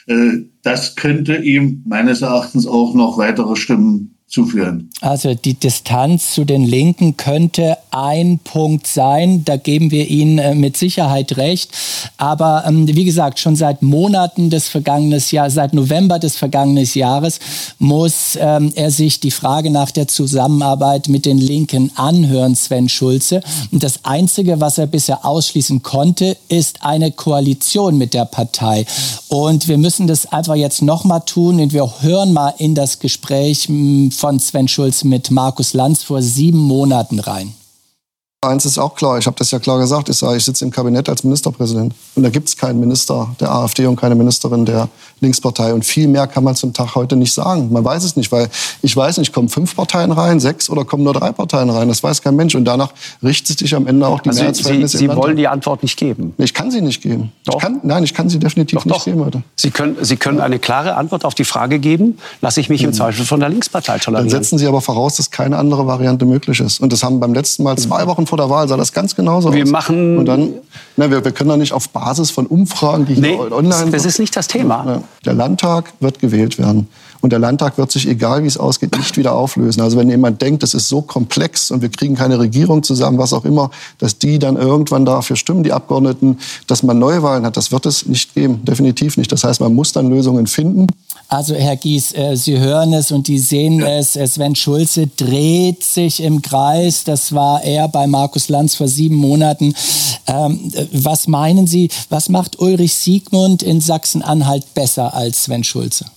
Speaker 8: Das könnte ihm meines Erachtens auch noch weitere Stimmen zuführen.
Speaker 1: Also die Distanz zu den Linken könnte ein Punkt sein, da geben wir Ihnen äh, mit Sicherheit recht. Aber ähm, wie gesagt, schon seit Monaten des vergangenen Jahres, seit November des vergangenen Jahres muss ähm, er sich die Frage nach der Zusammenarbeit mit den Linken anhören, Sven Schulze. Und das Einzige, was er bisher ausschließen konnte, ist eine Koalition mit der Partei. Und wir müssen das einfach jetzt nochmal tun und wir hören mal in das Gespräch mh, von Sven Schulze mit Markus Lanz vor sieben Monaten rein.
Speaker 7: Eins ist auch klar, ich habe das ja klar gesagt, ich sage, ich sitze im Kabinett als Ministerpräsident. Und da gibt es keinen Minister der AfD und keine Ministerin der Linkspartei. Und viel mehr kann man zum Tag heute nicht sagen. Man weiß es nicht, weil ich weiß nicht, kommen fünf Parteien rein, sechs oder kommen nur drei Parteien rein. Das weiß kein Mensch. Und danach richtet sich am Ende auch die
Speaker 6: also
Speaker 7: Mehrheitsverhältnisse.
Speaker 6: Sie, Sie wollen die Antwort nicht geben?
Speaker 7: Ich kann sie nicht geben.
Speaker 6: Doch.
Speaker 7: Ich kann, nein, ich kann sie definitiv
Speaker 6: doch,
Speaker 7: nicht
Speaker 6: doch.
Speaker 7: geben heute.
Speaker 6: Sie können, Sie können eine klare Antwort auf die Frage geben, lasse ich mich im Zweifel von der Linkspartei tolerieren.
Speaker 7: Dann setzen Sie aber voraus, dass keine andere Variante möglich ist. Und das haben beim letzten Mal, zwei Wochen vor der Wahl, sah das ganz genauso
Speaker 6: wir
Speaker 7: aus.
Speaker 6: Machen
Speaker 7: und dann, na, wir, wir können doch nicht auf Basis von Umfragen, die
Speaker 6: nee,
Speaker 7: hier online...
Speaker 6: das ist nicht das Thema.
Speaker 7: Na, der Landtag wird gewählt werden. Und der Landtag wird sich, egal wie es ausgeht, nicht wieder auflösen. Also wenn jemand denkt, das ist so komplex und wir kriegen keine Regierung zusammen, was auch immer, dass die dann irgendwann dafür stimmen, die Abgeordneten, dass man Neuwahlen hat, das wird es nicht geben. Definitiv nicht. Das heißt, man muss dann Lösungen finden.
Speaker 1: Also Herr Gies, äh, Sie hören es und die sehen es. Sven Schulze dreht sich im Kreis. Das war er bei Markus Lanz vor sieben Monaten. Ähm, was meinen Sie, was macht Ulrich Siegmund in Sachsen-Anhalt besser als Sven Schulze?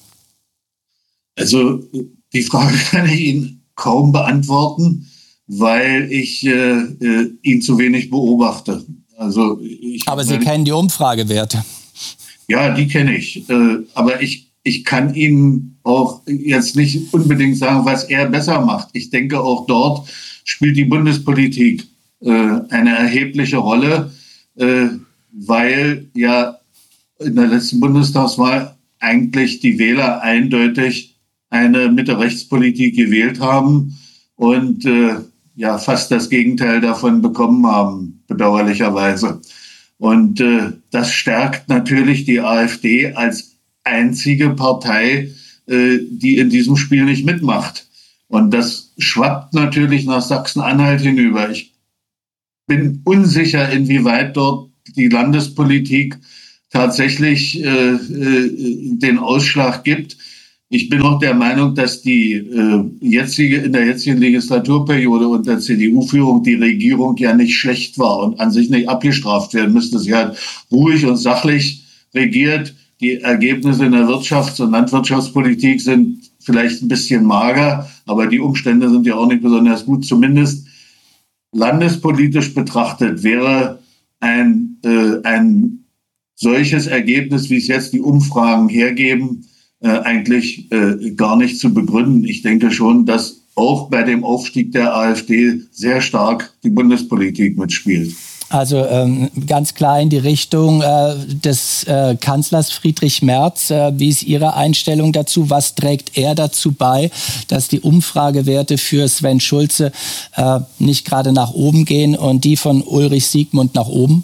Speaker 8: Also die Frage kann ich Ihnen kaum beantworten, weil ich äh, ihn zu wenig beobachte. Also ich
Speaker 1: Aber Sie kennen die Umfragewerte.
Speaker 8: Ja, die kenne ich. Äh, aber ich, ich kann Ihnen auch jetzt nicht unbedingt sagen, was er besser macht. Ich denke, auch dort spielt die Bundespolitik äh, eine erhebliche Rolle, äh, weil ja in der letzten Bundestagswahl eigentlich die Wähler eindeutig eine Mitte-Rechts-Politik gewählt haben und äh, ja fast das Gegenteil davon bekommen haben, bedauerlicherweise. Und äh, das stärkt natürlich die AfD als einzige Partei, äh, die in diesem Spiel nicht mitmacht. Und das schwappt natürlich nach Sachsen-Anhalt hinüber. Ich bin unsicher, inwieweit dort die Landespolitik tatsächlich äh, äh, den Ausschlag gibt. Ich bin auch der Meinung, dass die äh, jetzige, in der jetzigen Legislaturperiode unter der C D U-Führung die Regierung ja nicht schlecht war und an sich nicht abgestraft werden müsste. Sie hat ruhig und sachlich regiert. Die Ergebnisse in der Wirtschafts- und Landwirtschaftspolitik sind vielleicht ein bisschen mager, aber die Umstände sind ja auch nicht besonders gut. Zumindest landespolitisch betrachtet wäre ein, äh, ein solches Ergebnis, wie es jetzt die Umfragen hergeben, äh, eigentlich äh, gar nicht zu begründen. Ich denke schon, dass auch bei dem Aufstieg der AfD sehr stark die Bundespolitik mitspielt.
Speaker 1: Also ähm, ganz klar in die Richtung äh, des äh, Kanzlers Friedrich Merz. Äh, wie ist Ihre Einstellung dazu? Was trägt er dazu bei, dass die Umfragewerte für Sven Schulze äh, nicht gerade nach oben gehen und die von Ulrich Siegmund nach oben?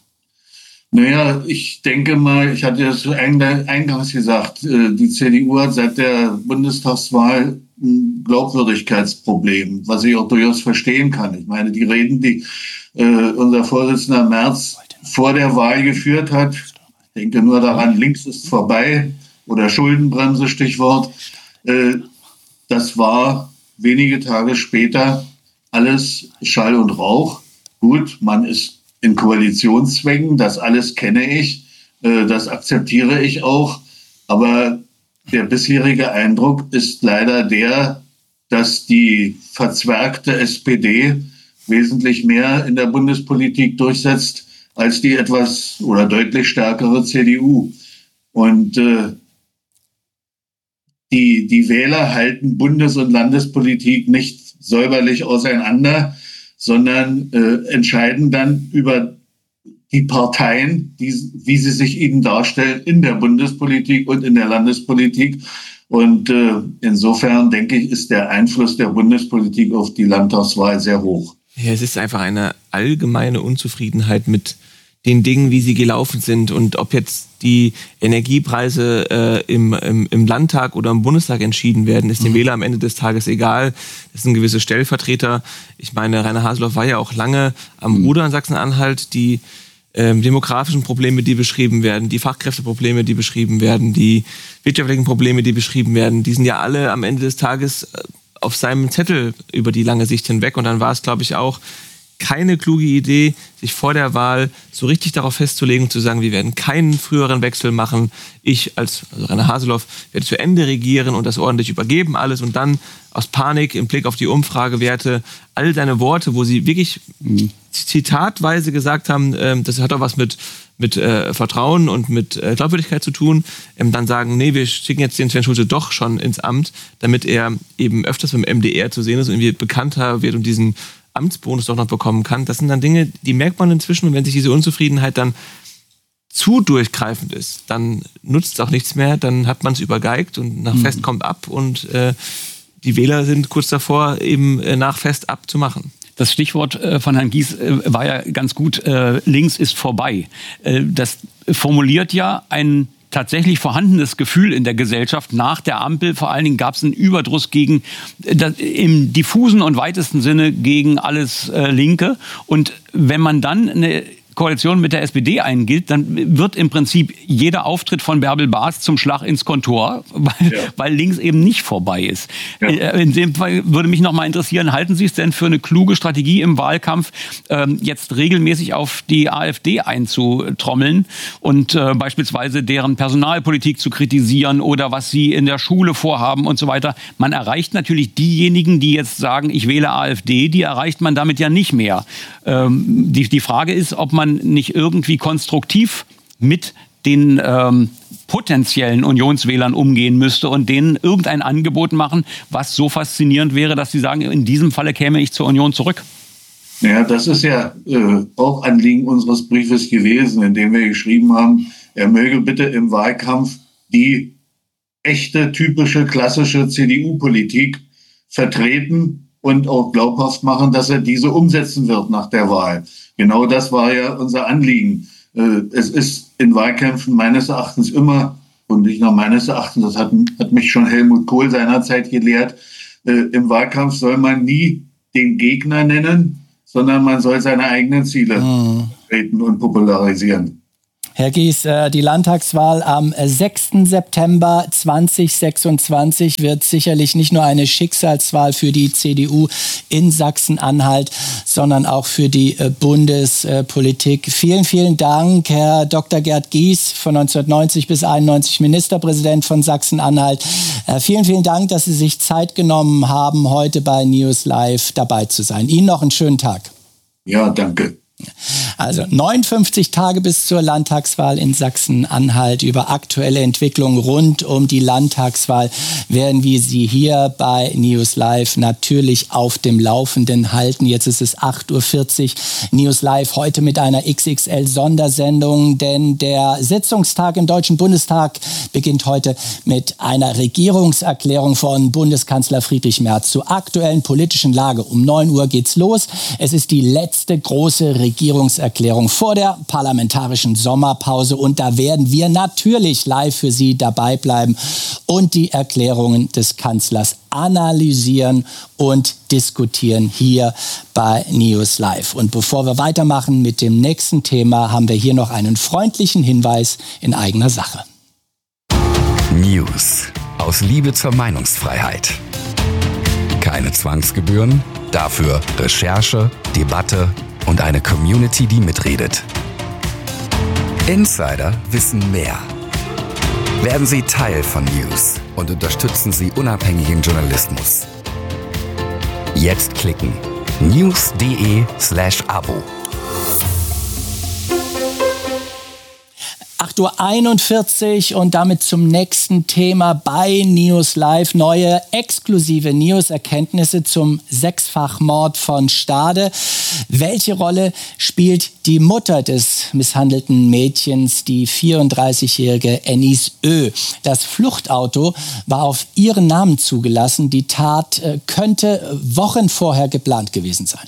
Speaker 8: Naja, ich denke mal, ich hatte es eingangs gesagt, die C D U hat seit der Bundestagswahl ein Glaubwürdigkeitsproblem, was ich auch durchaus verstehen kann. Ich meine, die Reden, die äh, unser Vorsitzender Merz vor der Wahl geführt hat, ich denke nur daran, links ist vorbei oder Schuldenbremse, Stichwort, äh, das war wenige Tage später alles Schall und Rauch. Gut, man ist in Koalitionszwängen, das alles kenne ich, äh, das akzeptiere ich auch. Aber der bisherige Eindruck ist leider der, dass die verzwergte S P D wesentlich mehr in der Bundespolitik durchsetzt als die etwas oder deutlich stärkere C D U. Und äh, die, die Wähler halten Bundes- und Landespolitik nicht säuberlich auseinander, sondern äh, entscheiden dann über die Parteien, die, wie sie sich ihnen darstellen in der Bundespolitik und in der Landespolitik. Und äh, insofern, denke ich, ist der Einfluss der Bundespolitik auf die Landtagswahl sehr hoch.
Speaker 3: Ja, es ist einfach eine allgemeine Unzufriedenheit mit den Dingen, wie sie gelaufen sind und ob jetzt die Energiepreise äh, im, im, im Landtag oder im Bundestag entschieden werden, ist dem mhm. Wähler am Ende des Tages egal. Das sind gewisse Stellvertreter. Ich meine, Rainer Haseloff war ja auch lange am mhm. Ruder in Sachsen-Anhalt. Die ähm, demografischen Probleme, die beschrieben werden, die Fachkräfteprobleme, die beschrieben werden, die wirtschaftlichen Probleme, die beschrieben werden, die sind ja alle am Ende des Tages auf seinem Zettel über die lange Sicht hinweg. Und dann war es, glaube ich, auch keine kluge Idee, sich vor der Wahl so richtig darauf festzulegen und zu sagen, wir werden keinen früheren Wechsel machen. Ich als also Rainer Haseloff werde zu Ende regieren und das ordentlich übergeben alles und dann aus Panik im Blick auf die Umfragewerte all seine Worte, wo sie wirklich zitatweise gesagt haben, äh, das hat auch was mit mit äh, Vertrauen und mit äh, Glaubwürdigkeit zu tun, ähm, dann sagen, nee, wir schicken jetzt den Sven Schulze doch schon ins Amt, damit er eben öfters beim M D R zu sehen ist und irgendwie bekannter wird und diesen Amtsbonus doch noch bekommen kann. Das sind dann Dinge, die merkt man inzwischen. Und wenn sich diese Unzufriedenheit dann zu durchgreifend ist, dann nutzt es auch nichts mehr. Dann hat man es übergeigt und nach Fest kommt ab. Und äh, die Wähler sind kurz davor, eben äh, nach Fest abzumachen.
Speaker 4: Das Stichwort äh, von Herrn Gies äh, war ja ganz gut. Äh, links ist vorbei. Äh, das formuliert ja ein tatsächlich vorhandenes Gefühl in der Gesellschaft. Nach der Ampel vor allen Dingen gab es einen Überdruss gegen, das, im diffusen und weitesten Sinne gegen alles äh, Linke. Und wenn man dann eine Koalition mit der S P D eingeht, dann wird im Prinzip jeder Auftritt von Bärbel Baas zum Schlag ins Kontor, weil, ja. weil links eben nicht vorbei ist. Ja. In dem Fall würde mich noch mal interessieren, halten Sie es denn für eine kluge Strategie im Wahlkampf, ähm, jetzt regelmäßig auf die AfD einzutrommeln und äh, beispielsweise deren Personalpolitik zu kritisieren oder was sie in der Schule vorhaben und so weiter? Man erreicht natürlich diejenigen, die jetzt sagen, ich wähle AfD, die erreicht man damit ja nicht mehr. Ähm, die, die Frage ist, ob man nicht irgendwie konstruktiv mit den ähm, potenziellen Unionswählern umgehen müsste und denen irgendein Angebot machen, was so faszinierend wäre, dass sie sagen, in diesem Falle käme ich zur Union zurück?
Speaker 8: Ja, das ist ja äh, auch Anliegen unseres Briefes gewesen, in dem wir geschrieben haben, er möge bitte im Wahlkampf die echte, typische, klassische C D U-Politik vertreten und auch glaubhaft machen, dass er diese umsetzen wird nach der Wahl. Genau das war ja unser Anliegen. Es ist in Wahlkämpfen meines Erachtens immer, und nicht nur meines Erachtens, das hat, hat mich schon Helmut Kohl seinerzeit gelehrt, im Wahlkampf soll man nie den Gegner nennen, sondern man soll seine eigenen Ziele vertreten mhm. und popularisieren.
Speaker 1: Herr Gies, die Landtagswahl am sechsten September zweitausendsechsundzwanzig wird sicherlich nicht nur eine Schicksalswahl für die C D U in Sachsen-Anhalt, sondern auch für die Bundespolitik. Vielen, vielen Dank, Herr Doktor Gerd Gies, von neunzehnhundertneunzig bis einundneunzig Ministerpräsident von Sachsen-Anhalt. Vielen, vielen Dank, dass Sie sich Zeit genommen haben, heute bei News Live dabei zu sein. Ihnen noch einen schönen Tag.
Speaker 8: Ja, danke.
Speaker 1: Also neunundfünfzig Tage bis zur Landtagswahl in Sachsen-Anhalt. Über aktuelle Entwicklungen rund um die Landtagswahl werden wir Sie hier bei News Live natürlich auf dem Laufenden halten. Jetzt ist es acht Uhr vierzig. News Live heute mit einer X X L-Sondersendung, denn der Sitzungstag im Deutschen Bundestag beginnt heute mit einer Regierungserklärung von Bundeskanzler Friedrich Merz zur aktuellen politischen Lage. Um neun Uhr geht's los. Es ist die letzte große Regierungserklärung Regierungserklärung vor der parlamentarischen Sommerpause. Und da werden wir natürlich live für Sie dabei bleiben und die Erklärungen des Kanzlers analysieren und diskutieren hier bei News Live. Und bevor wir weitermachen mit dem nächsten Thema, haben wir hier noch einen freundlichen Hinweis in eigener Sache.
Speaker 9: News aus Liebe zur Meinungsfreiheit. Keine Zwangsgebühren, dafür Recherche, Debatte und eine Community, die mitredet. Insider wissen mehr. Werden Sie Teil von News und unterstützen Sie unabhängigen Journalismus. Jetzt klicken news.de slash Abo.
Speaker 1: acht Uhr einundvierzig und damit zum nächsten Thema bei News Live. Neue exklusive News-Erkenntnisse zum Sechsfachmord von Stade. Welche Rolle spielt die Mutter des misshandelten Mädchens, die vierunddreißigjährige Enis Ö? Das Fluchtauto war auf ihren Namen zugelassen. Die Tat äh, könnte Wochen vorher geplant gewesen sein.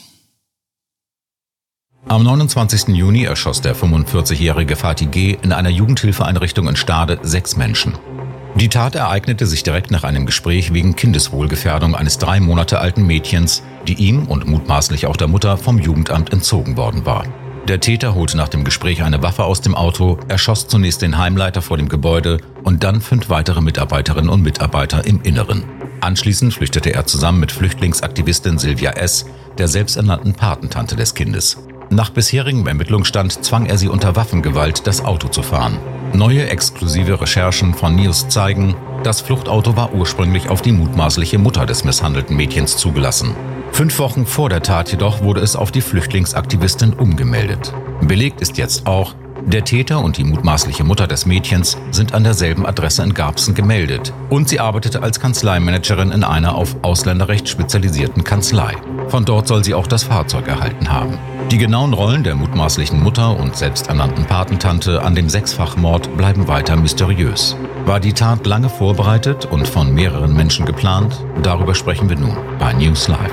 Speaker 5: Am neunundzwanzigsten Juni erschoss der fünfundvierzigjährige Fatih G. in einer Jugendhilfeeinrichtung in Stade sechs Menschen. Die Tat ereignete sich direkt nach einem Gespräch wegen Kindeswohlgefährdung eines drei Monate alten Mädchens, die ihm und mutmaßlich auch der Mutter vom Jugendamt entzogen worden war. Der Täter holte nach dem Gespräch eine Waffe aus dem Auto, erschoss zunächst den Heimleiter vor dem Gebäude und dann fünf weitere Mitarbeiterinnen und Mitarbeiter im Inneren. Anschließend flüchtete er zusammen mit Flüchtlingsaktivistin Silvia S., der selbsternannten Patentante des Kindes. Nach bisherigem Ermittlungsstand zwang er sie unter Waffengewalt, das Auto zu fahren. Neue exklusive Recherchen von News zeigen, das Fluchtauto war ursprünglich auf die mutmaßliche Mutter des misshandelten Mädchens zugelassen. Fünf Wochen vor der Tat jedoch wurde es auf die Flüchtlingsaktivistin umgemeldet. Belegt ist jetzt auch, der Täter und die mutmaßliche Mutter des Mädchens sind an derselben Adresse in Garbsen gemeldet und sie arbeitete als Kanzleimanagerin in einer auf Ausländerrecht spezialisierten Kanzlei. Von dort soll sie auch das Fahrzeug erhalten haben. Die genauen Rollen der mutmaßlichen Mutter und selbsternannten Patentante an dem Sechsfachmord bleiben weiter mysteriös. War die Tat lange vorbereitet und von mehreren Menschen geplant? Darüber sprechen wir nun bei News Live.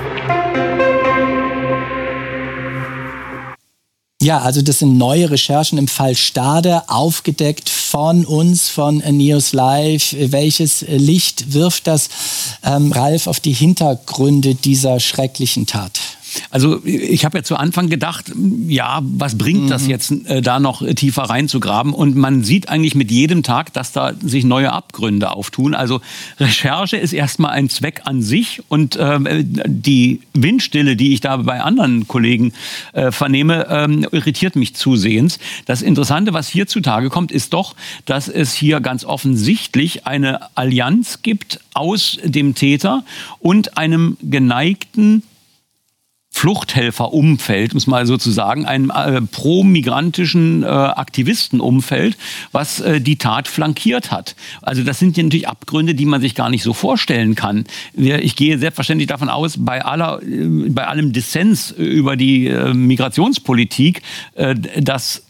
Speaker 1: Ja, also das sind neue Recherchen im Fall Stade, aufgedeckt von uns, von News Live. Welches Licht wirft das, ähm, Ralf, auf die Hintergründe dieser schrecklichen Tat?
Speaker 4: Also ich habe ja zu Anfang gedacht, ja, was bringt das jetzt, äh, da noch tiefer reinzugraben? Und man sieht eigentlich mit jedem Tag, dass da sich neue Abgründe auftun. Also Recherche ist erstmal ein Zweck an sich. Und äh, die Windstille, die ich da bei anderen Kollegen äh, vernehme, äh, irritiert mich zusehends. Das Interessante, was hier zutage kommt, ist doch, dass es hier ganz offensichtlich eine Allianz gibt aus dem Täter und einem geneigten Fluchthelferumfeld, um es mal so zu sagen, einem äh, pro-migrantischen äh, Aktivistenumfeld, was äh, die Tat flankiert hat. Also das sind ja natürlich Abgründe, die man sich gar nicht so vorstellen kann. Ich gehe selbstverständlich davon aus, bei aller, bei allem Dissens über die äh, Migrationspolitik, äh, dass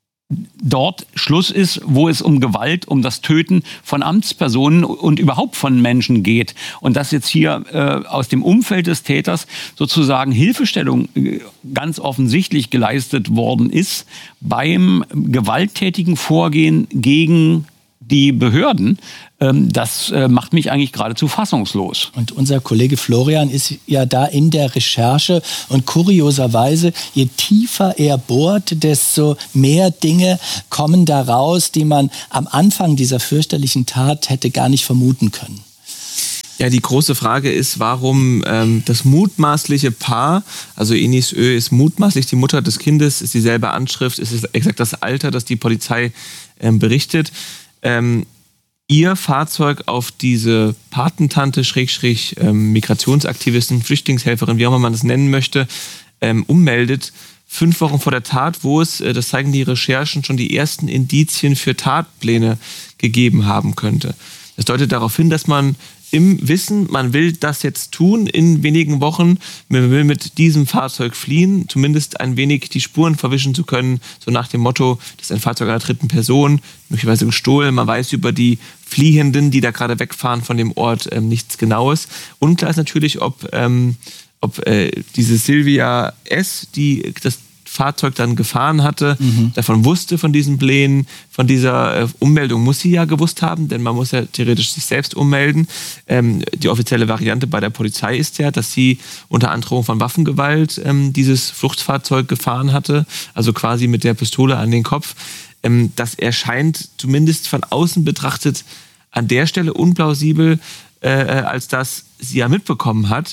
Speaker 4: dort Schluss ist, wo es um Gewalt, um das Töten von Amtspersonen und überhaupt von Menschen geht. Und dass jetzt hier äh, aus dem Umfeld des Täters sozusagen Hilfestellung äh, ganz offensichtlich geleistet worden ist beim gewalttätigen Vorgehen gegen die Behörden, ähm, das äh, macht mich eigentlich geradezu fassungslos.
Speaker 1: Und unser Kollege Florian ist ja da in der Recherche und kurioserweise, je tiefer er bohrt, desto mehr Dinge kommen da raus, die man am Anfang dieser fürchterlichen Tat hätte gar nicht vermuten können.
Speaker 3: Ja, die große Frage ist, warum ähm, das mutmaßliche Paar, also Enis Ö ist mutmaßlich die Mutter des Kindes, ist dieselbe Anschrift, ist es exakt das Alter, das die Polizei ähm, berichtet, ähm, ihr Fahrzeug auf diese Patentante, Schrägstrich, ähm, Migrationsaktivistin, Flüchtlingshelferin, wie auch immer man das nennen möchte, ähm, ummeldet, fünf Wochen vor der Tat, wo es, äh, das zeigen die Recherchen, schon die ersten Indizien für Tatpläne gegeben haben könnte. Das deutet darauf hin, dass man im Wissen, man will das jetzt tun in wenigen Wochen, man will mit diesem Fahrzeug fliehen, zumindest ein wenig die Spuren verwischen zu können, so nach dem Motto, das ist ein Fahrzeug einer dritten Person, möglicherweise gestohlen, man weiß über die Fliehenden, die da gerade wegfahren von dem Ort, ähm, nichts Genaues. Unklar ist natürlich, ob, ähm, ob äh, diese Silvia S., die das Fahrzeug dann gefahren hatte, mhm. davon wusste, von diesen Plänen, von dieser äh, Ummeldung muss sie ja gewusst haben, denn man muss ja theoretisch sich selbst ummelden. Ähm, die offizielle Variante bei der Polizei ist ja, dass sie unter Androhung von Waffengewalt ähm, dieses Fluchtfahrzeug gefahren hatte, also quasi mit der Pistole an den Kopf. Ähm, das erscheint zumindest von außen betrachtet an der Stelle unplausibel, äh, als dass sie ja mitbekommen hat,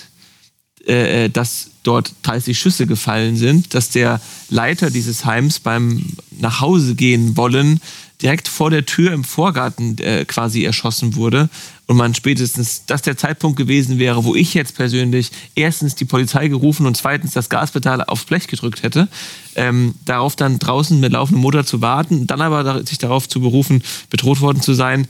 Speaker 3: äh, dass dort dreißig Schüsse gefallen sind, dass der Leiter dieses Heims beim nach Hause gehen wollen direkt vor der Tür im Vorgarten äh, quasi erschossen wurde und man spätestens, das der Zeitpunkt gewesen wäre, wo ich jetzt persönlich erstens die Polizei gerufen und zweitens das Gaspedal aufs Blech gedrückt hätte, ähm, darauf dann draußen mit laufendem Motor zu warten, dann aber sich darauf zu berufen, bedroht worden zu sein.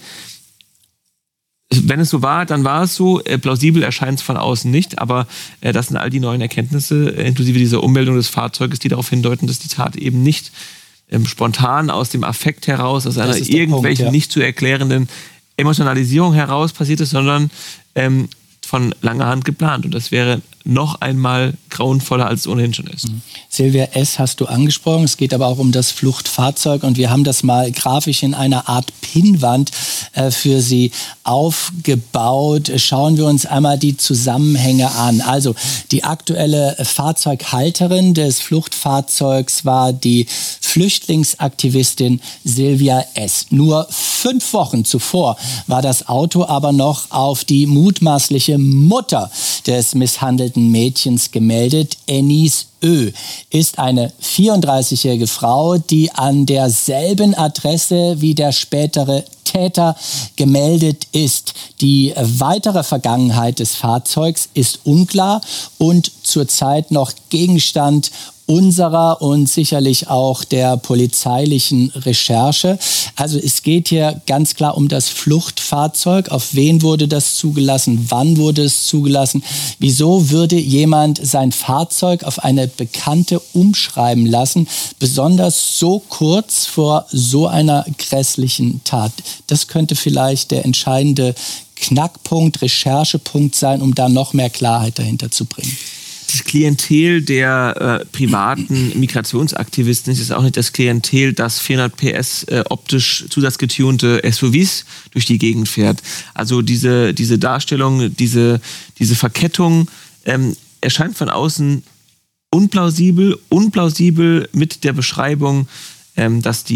Speaker 3: Wenn es so war, dann war es so. Äh, plausibel erscheint es von außen nicht, aber äh, das sind all die neuen Erkenntnisse, äh, inklusive dieser Ummeldung des Fahrzeuges, die darauf hindeuten, dass die Tat eben nicht ähm, spontan aus dem Affekt heraus, aus einer irgendwelchen Punkt, ja. nicht zu erklärenden Emotionalisierung heraus passiert ist, sondern ähm, von langer Hand geplant. Und das wäre noch einmal grauenvoller, als es ohnehin schon ist.
Speaker 1: Mhm. Silvia S. hast du angesprochen. Es geht aber auch um das Fluchtfahrzeug. Und wir haben das mal grafisch in einer Art Pinnwand äh, für Sie aufgebaut. Schauen wir uns einmal die Zusammenhänge an. Also die aktuelle Fahrzeughalterin des Fluchtfahrzeugs war die Flüchtlingsaktivistin Silvia S. Nur fünf Wochen zuvor war das Auto aber noch auf die mutmaßliche Mutter des misshandelten Mädchens gemeldet. Enis Ö. ist eine vierunddreißigjährige Frau, die an derselben Adresse wie der spätere Täter gemeldet ist. Die weitere Vergangenheit des Fahrzeugs ist unklar und zurzeit noch Gegenstand unserer und sicherlich auch der polizeilichen Recherche. Also es geht hier ganz klar um das Fluchtfahrzeug. Auf wen wurde das zugelassen? Wann wurde es zugelassen? Wieso würde jemand sein Fahrzeug auf eine Bekannte umschreiben lassen? Besonders so kurz vor so einer grässlichen Tat. Das könnte vielleicht der entscheidende Knackpunkt, Recherchepunkt sein, um da noch mehr Klarheit dahinter zu bringen.
Speaker 3: Das Klientel der äh, privaten Migrationsaktivisten ist auch nicht das Klientel, das vierhundert P S äh, optisch zusatzgetunte S U Vs durch die Gegend fährt. Also diese, diese Darstellung, diese, diese Verkettung ähm, erscheint von außen unplausibel, unplausibel mit der Beschreibung, ähm, dass die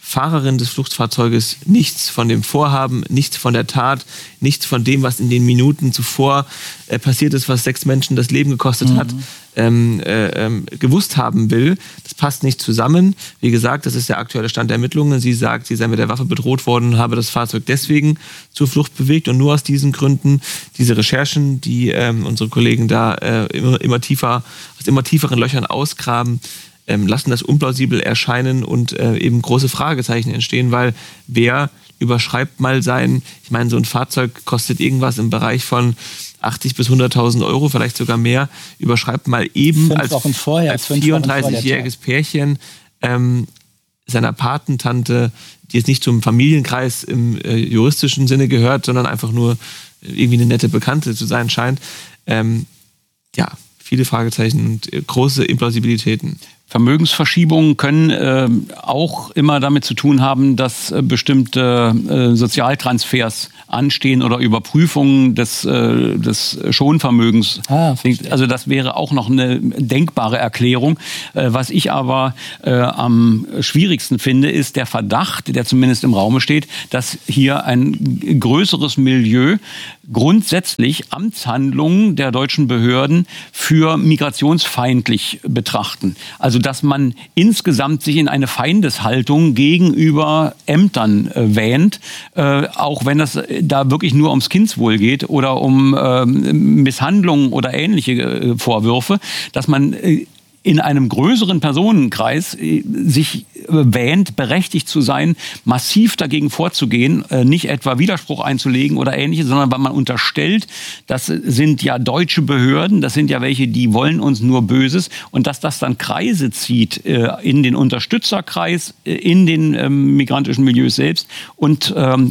Speaker 3: Fahrerin des Fluchtfahrzeuges nichts von dem Vorhaben, nichts von der Tat, nichts von dem, was in den Minuten zuvor äh, passiert ist, was sechs Menschen das Leben gekostet mhm. hat, ähm, äh, ähm, gewusst haben will. Das passt nicht zusammen. Wie gesagt, das ist der aktuelle Stand der Ermittlungen. Sie sagt, sie sei mit der Waffe bedroht worden und habe das Fahrzeug deswegen zur Flucht bewegt. Und nur aus diesen Gründen, diese Recherchen, die ähm, unsere Kollegen da äh, immer, immer tiefer, aus immer tieferen Löchern ausgraben, Ähm, lassen das unplausibel erscheinen und äh, eben große Fragezeichen entstehen, weil wer überschreibt mal sein, ich meine, so ein Fahrzeug kostet irgendwas im Bereich von achtzig bis hunderttausend Euro, vielleicht sogar mehr, überschreibt mal eben
Speaker 1: fünf
Speaker 3: als,
Speaker 1: Wochen vorher,
Speaker 3: als vierunddreißigjähriges Pärchen ähm, seiner Patentante, die jetzt nicht zum Familienkreis im äh, juristischen Sinne gehört, sondern einfach nur irgendwie eine nette Bekannte zu sein scheint. Ähm, ja, viele Fragezeichen und äh, große Implausibilitäten.
Speaker 4: Vermögensverschiebungen können äh, auch immer damit zu tun haben, dass äh, bestimmte äh, Sozialtransfers anstehen oder Überprüfungen des, äh, des Schonvermögens. Ah, also das wäre auch noch eine denkbare Erklärung. Äh, was ich aber äh, am schwierigsten finde, ist der Verdacht, der zumindest im Raume steht, dass hier ein größeres Milieu grundsätzlich Amtshandlungen der deutschen Behörden für migrationsfeindlich betrachten. Also dass man insgesamt sich in eine Feindeshaltung gegenüber Ämtern äh, wähnt, äh, auch wenn es da wirklich nur ums Kindswohl geht oder um äh, Misshandlungen oder ähnliche äh, Vorwürfe, dass man äh, in einem größeren Personenkreis sich wähnt, berechtigt zu sein, massiv dagegen vorzugehen, nicht etwa Widerspruch einzulegen oder Ähnliches, sondern weil man unterstellt, das sind ja deutsche Behörden, das sind ja welche, die wollen uns nur Böses, und dass das dann Kreise zieht in den Unterstützerkreis, in den migrantischen Milieus selbst und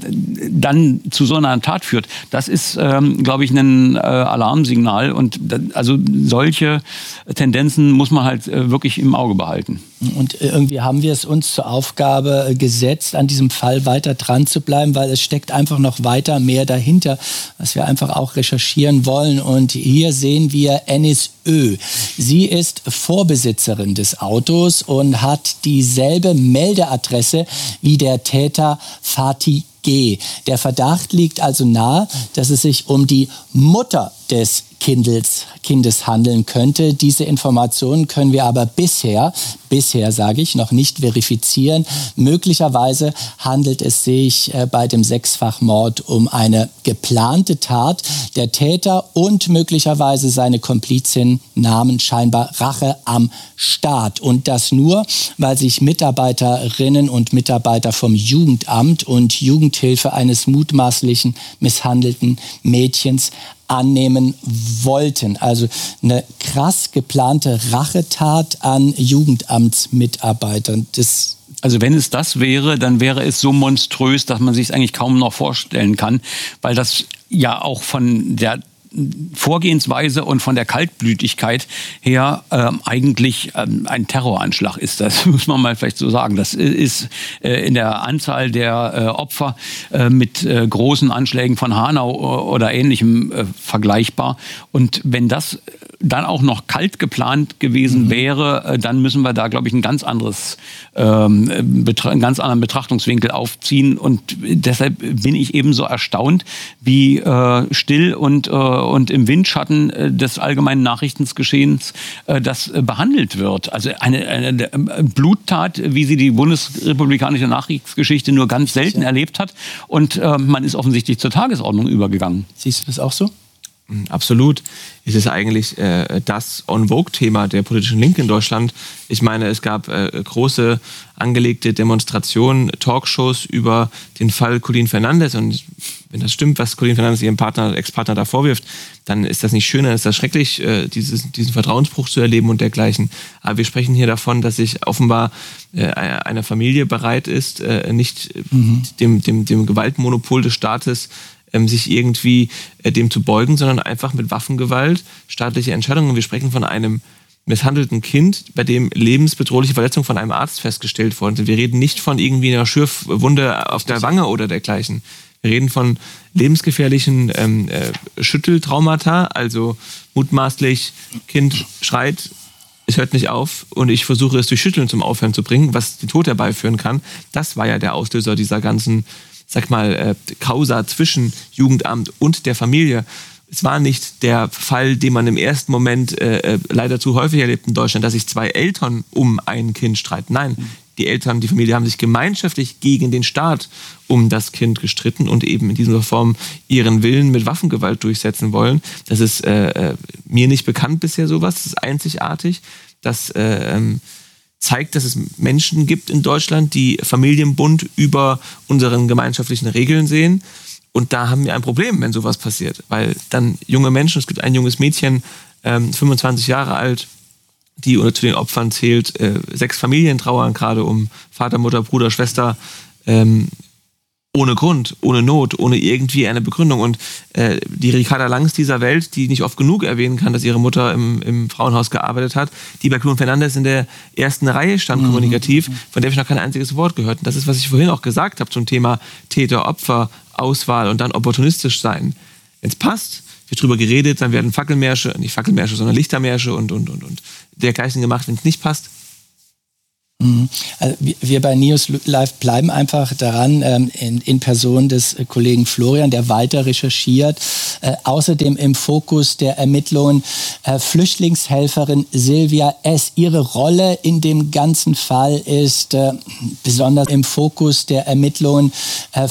Speaker 4: dann zu so einer Tat führt. Das ist, glaube ich, ein Alarmsignal, und also solche Tendenzen muss man halt äh, wirklich im Auge behalten.
Speaker 1: Und irgendwie haben wir es uns zur Aufgabe gesetzt, an diesem Fall weiter dran zu bleiben, weil es steckt einfach noch weiter mehr dahinter, was wir einfach auch recherchieren wollen. Und hier sehen wir Enis Ö. Sie ist Vorbesitzerin des Autos und hat dieselbe Meldeadresse wie der Täter Fatih G. Der Verdacht liegt also nahe, dass es sich um die Mutter des Kindes, Kindes handeln könnte. Diese Informationen können wir aber bisher, bisher sage ich, noch nicht verifizieren. Möglicherweise handelt es sich äh, bei dem Sechsfachmord um eine geplante Tat. Der Täter und möglicherweise seine Komplizin nahmen scheinbar Rache am Staat. Und das nur, weil sich Mitarbeiterinnen und Mitarbeiter vom Jugendamt und Jugendhilfe eines mutmaßlichen misshandelten Mädchens annehmen wollten. Also eine krass geplante Rachetat an Jugendamtsmitarbeitern. Das
Speaker 4: Also wenn es das wäre, dann wäre es so monströs, dass man sich es eigentlich kaum noch vorstellen kann, weil das ja auch von der Vorgehensweise und von der Kaltblütigkeit her ähm, eigentlich ähm, ein Terroranschlag ist. Das muss man mal vielleicht so sagen. Das ist äh, in der Anzahl der äh, Opfer äh, mit äh, großen Anschlägen von Hanau oder Ähnlichem äh, vergleichbar. Und wenn das dann auch noch kalt geplant gewesen mhm. wäre, äh, dann müssen wir da, glaube ich, ein ganz anderes, ähm, betra- einen ganz anderen Betrachtungswinkel aufziehen. Und deshalb bin ich ebenso erstaunt, wie äh, still und äh, und im Windschatten des allgemeinen Nachrichtengeschehens das behandelt wird. Also eine, eine Bluttat, wie sie die bundesrepublikanische Nachkriegsgeschichte nur ganz selten ja. erlebt hat. Und äh, man ist offensichtlich zur Tagesordnung übergegangen.
Speaker 1: Siehst du das auch so?
Speaker 3: Absolut. Es ist eigentlich äh, das On-Vogue-Thema der politischen Linken in Deutschland. Ich meine, es gab äh, große angelegte Demonstrationen, Talkshows über den Fall Colin Fernandes. Und wenn das stimmt, was Colin Fernandes ihrem Partner, Ex-Partner da vorwirft, dann ist das nicht schön, dann ist das schrecklich, äh, dieses, diesen Vertrauensbruch zu erleben und dergleichen. Aber wir sprechen hier davon, dass sich offenbar äh, eine Familie bereit ist, äh, nicht mhm. dem, dem, dem Gewaltmonopol des Staates sich irgendwie äh, dem zu beugen, sondern einfach mit Waffengewalt staatliche Entscheidungen. Wir sprechen von einem misshandelten Kind, bei dem lebensbedrohliche Verletzungen von einem Arzt festgestellt worden sind. Wir reden nicht von irgendwie einer Schürfwunde auf der Wange oder dergleichen. Wir reden von lebensgefährlichen ähm, äh, Schütteltraumata, also mutmaßlich Kind schreit, es hört nicht auf und ich versuche es durch Schütteln zum Aufhören zu bringen, was den Tod herbeiführen kann. Das war ja der Auslöser dieser ganzen, sag mal, äh, Causa zwischen Jugendamt und der Familie. Es war nicht der Fall, den man im ersten Moment äh, leider zu häufig erlebt in Deutschland, dass sich zwei Eltern um ein Kind streiten. Nein, die Eltern, die Familie haben sich gemeinschaftlich gegen den Staat um das Kind gestritten und eben in dieser Form ihren Willen mit Waffengewalt durchsetzen wollen. Das ist äh, mir nicht bekannt bisher sowas. Das ist einzigartig. Das äh, ähm, zeigt, dass es Menschen gibt in Deutschland, die Familienbund über unseren gemeinschaftlichen Regeln sehen. Und da haben wir ein Problem, wenn sowas passiert. Weil dann junge Menschen, es gibt ein junges Mädchen, ähm, fünfundzwanzig Jahre alt, die unter zu den Opfern zählt, äh, sechs Familien trauern gerade um Vater, Mutter, Bruder, Schwester, ähm, ohne Grund, ohne Not, ohne irgendwie eine Begründung. Und äh, die Ricarda Langs dieser Welt, die nicht oft genug erwähnen kann, dass ihre Mutter im, im Frauenhaus gearbeitet hat, die bei Clun Fernandes in der ersten Reihe stand, mhm. kommunikativ, von der ich noch kein einziges Wort gehört. Und das ist, was ich vorhin auch gesagt habe zum Thema Täter-Opfer, Auswahl und dann opportunistisch sein. Wenn es passt, wird drüber geredet, dann werden Fackelmärsche, nicht Fackelmärsche, sondern Lichtermärsche und, und, und, und dergleichen gemacht. Wenn es nicht passt,
Speaker 1: Also wir bei News Live bleiben einfach daran, in, in Person des Kollegen Florian, der weiter recherchiert. Äh, außerdem im Fokus der Ermittlungen äh, Flüchtlingshelferin Silvia S. Ihre Rolle in dem ganzen Fall ist äh, besonders im Fokus der Ermittlungen äh,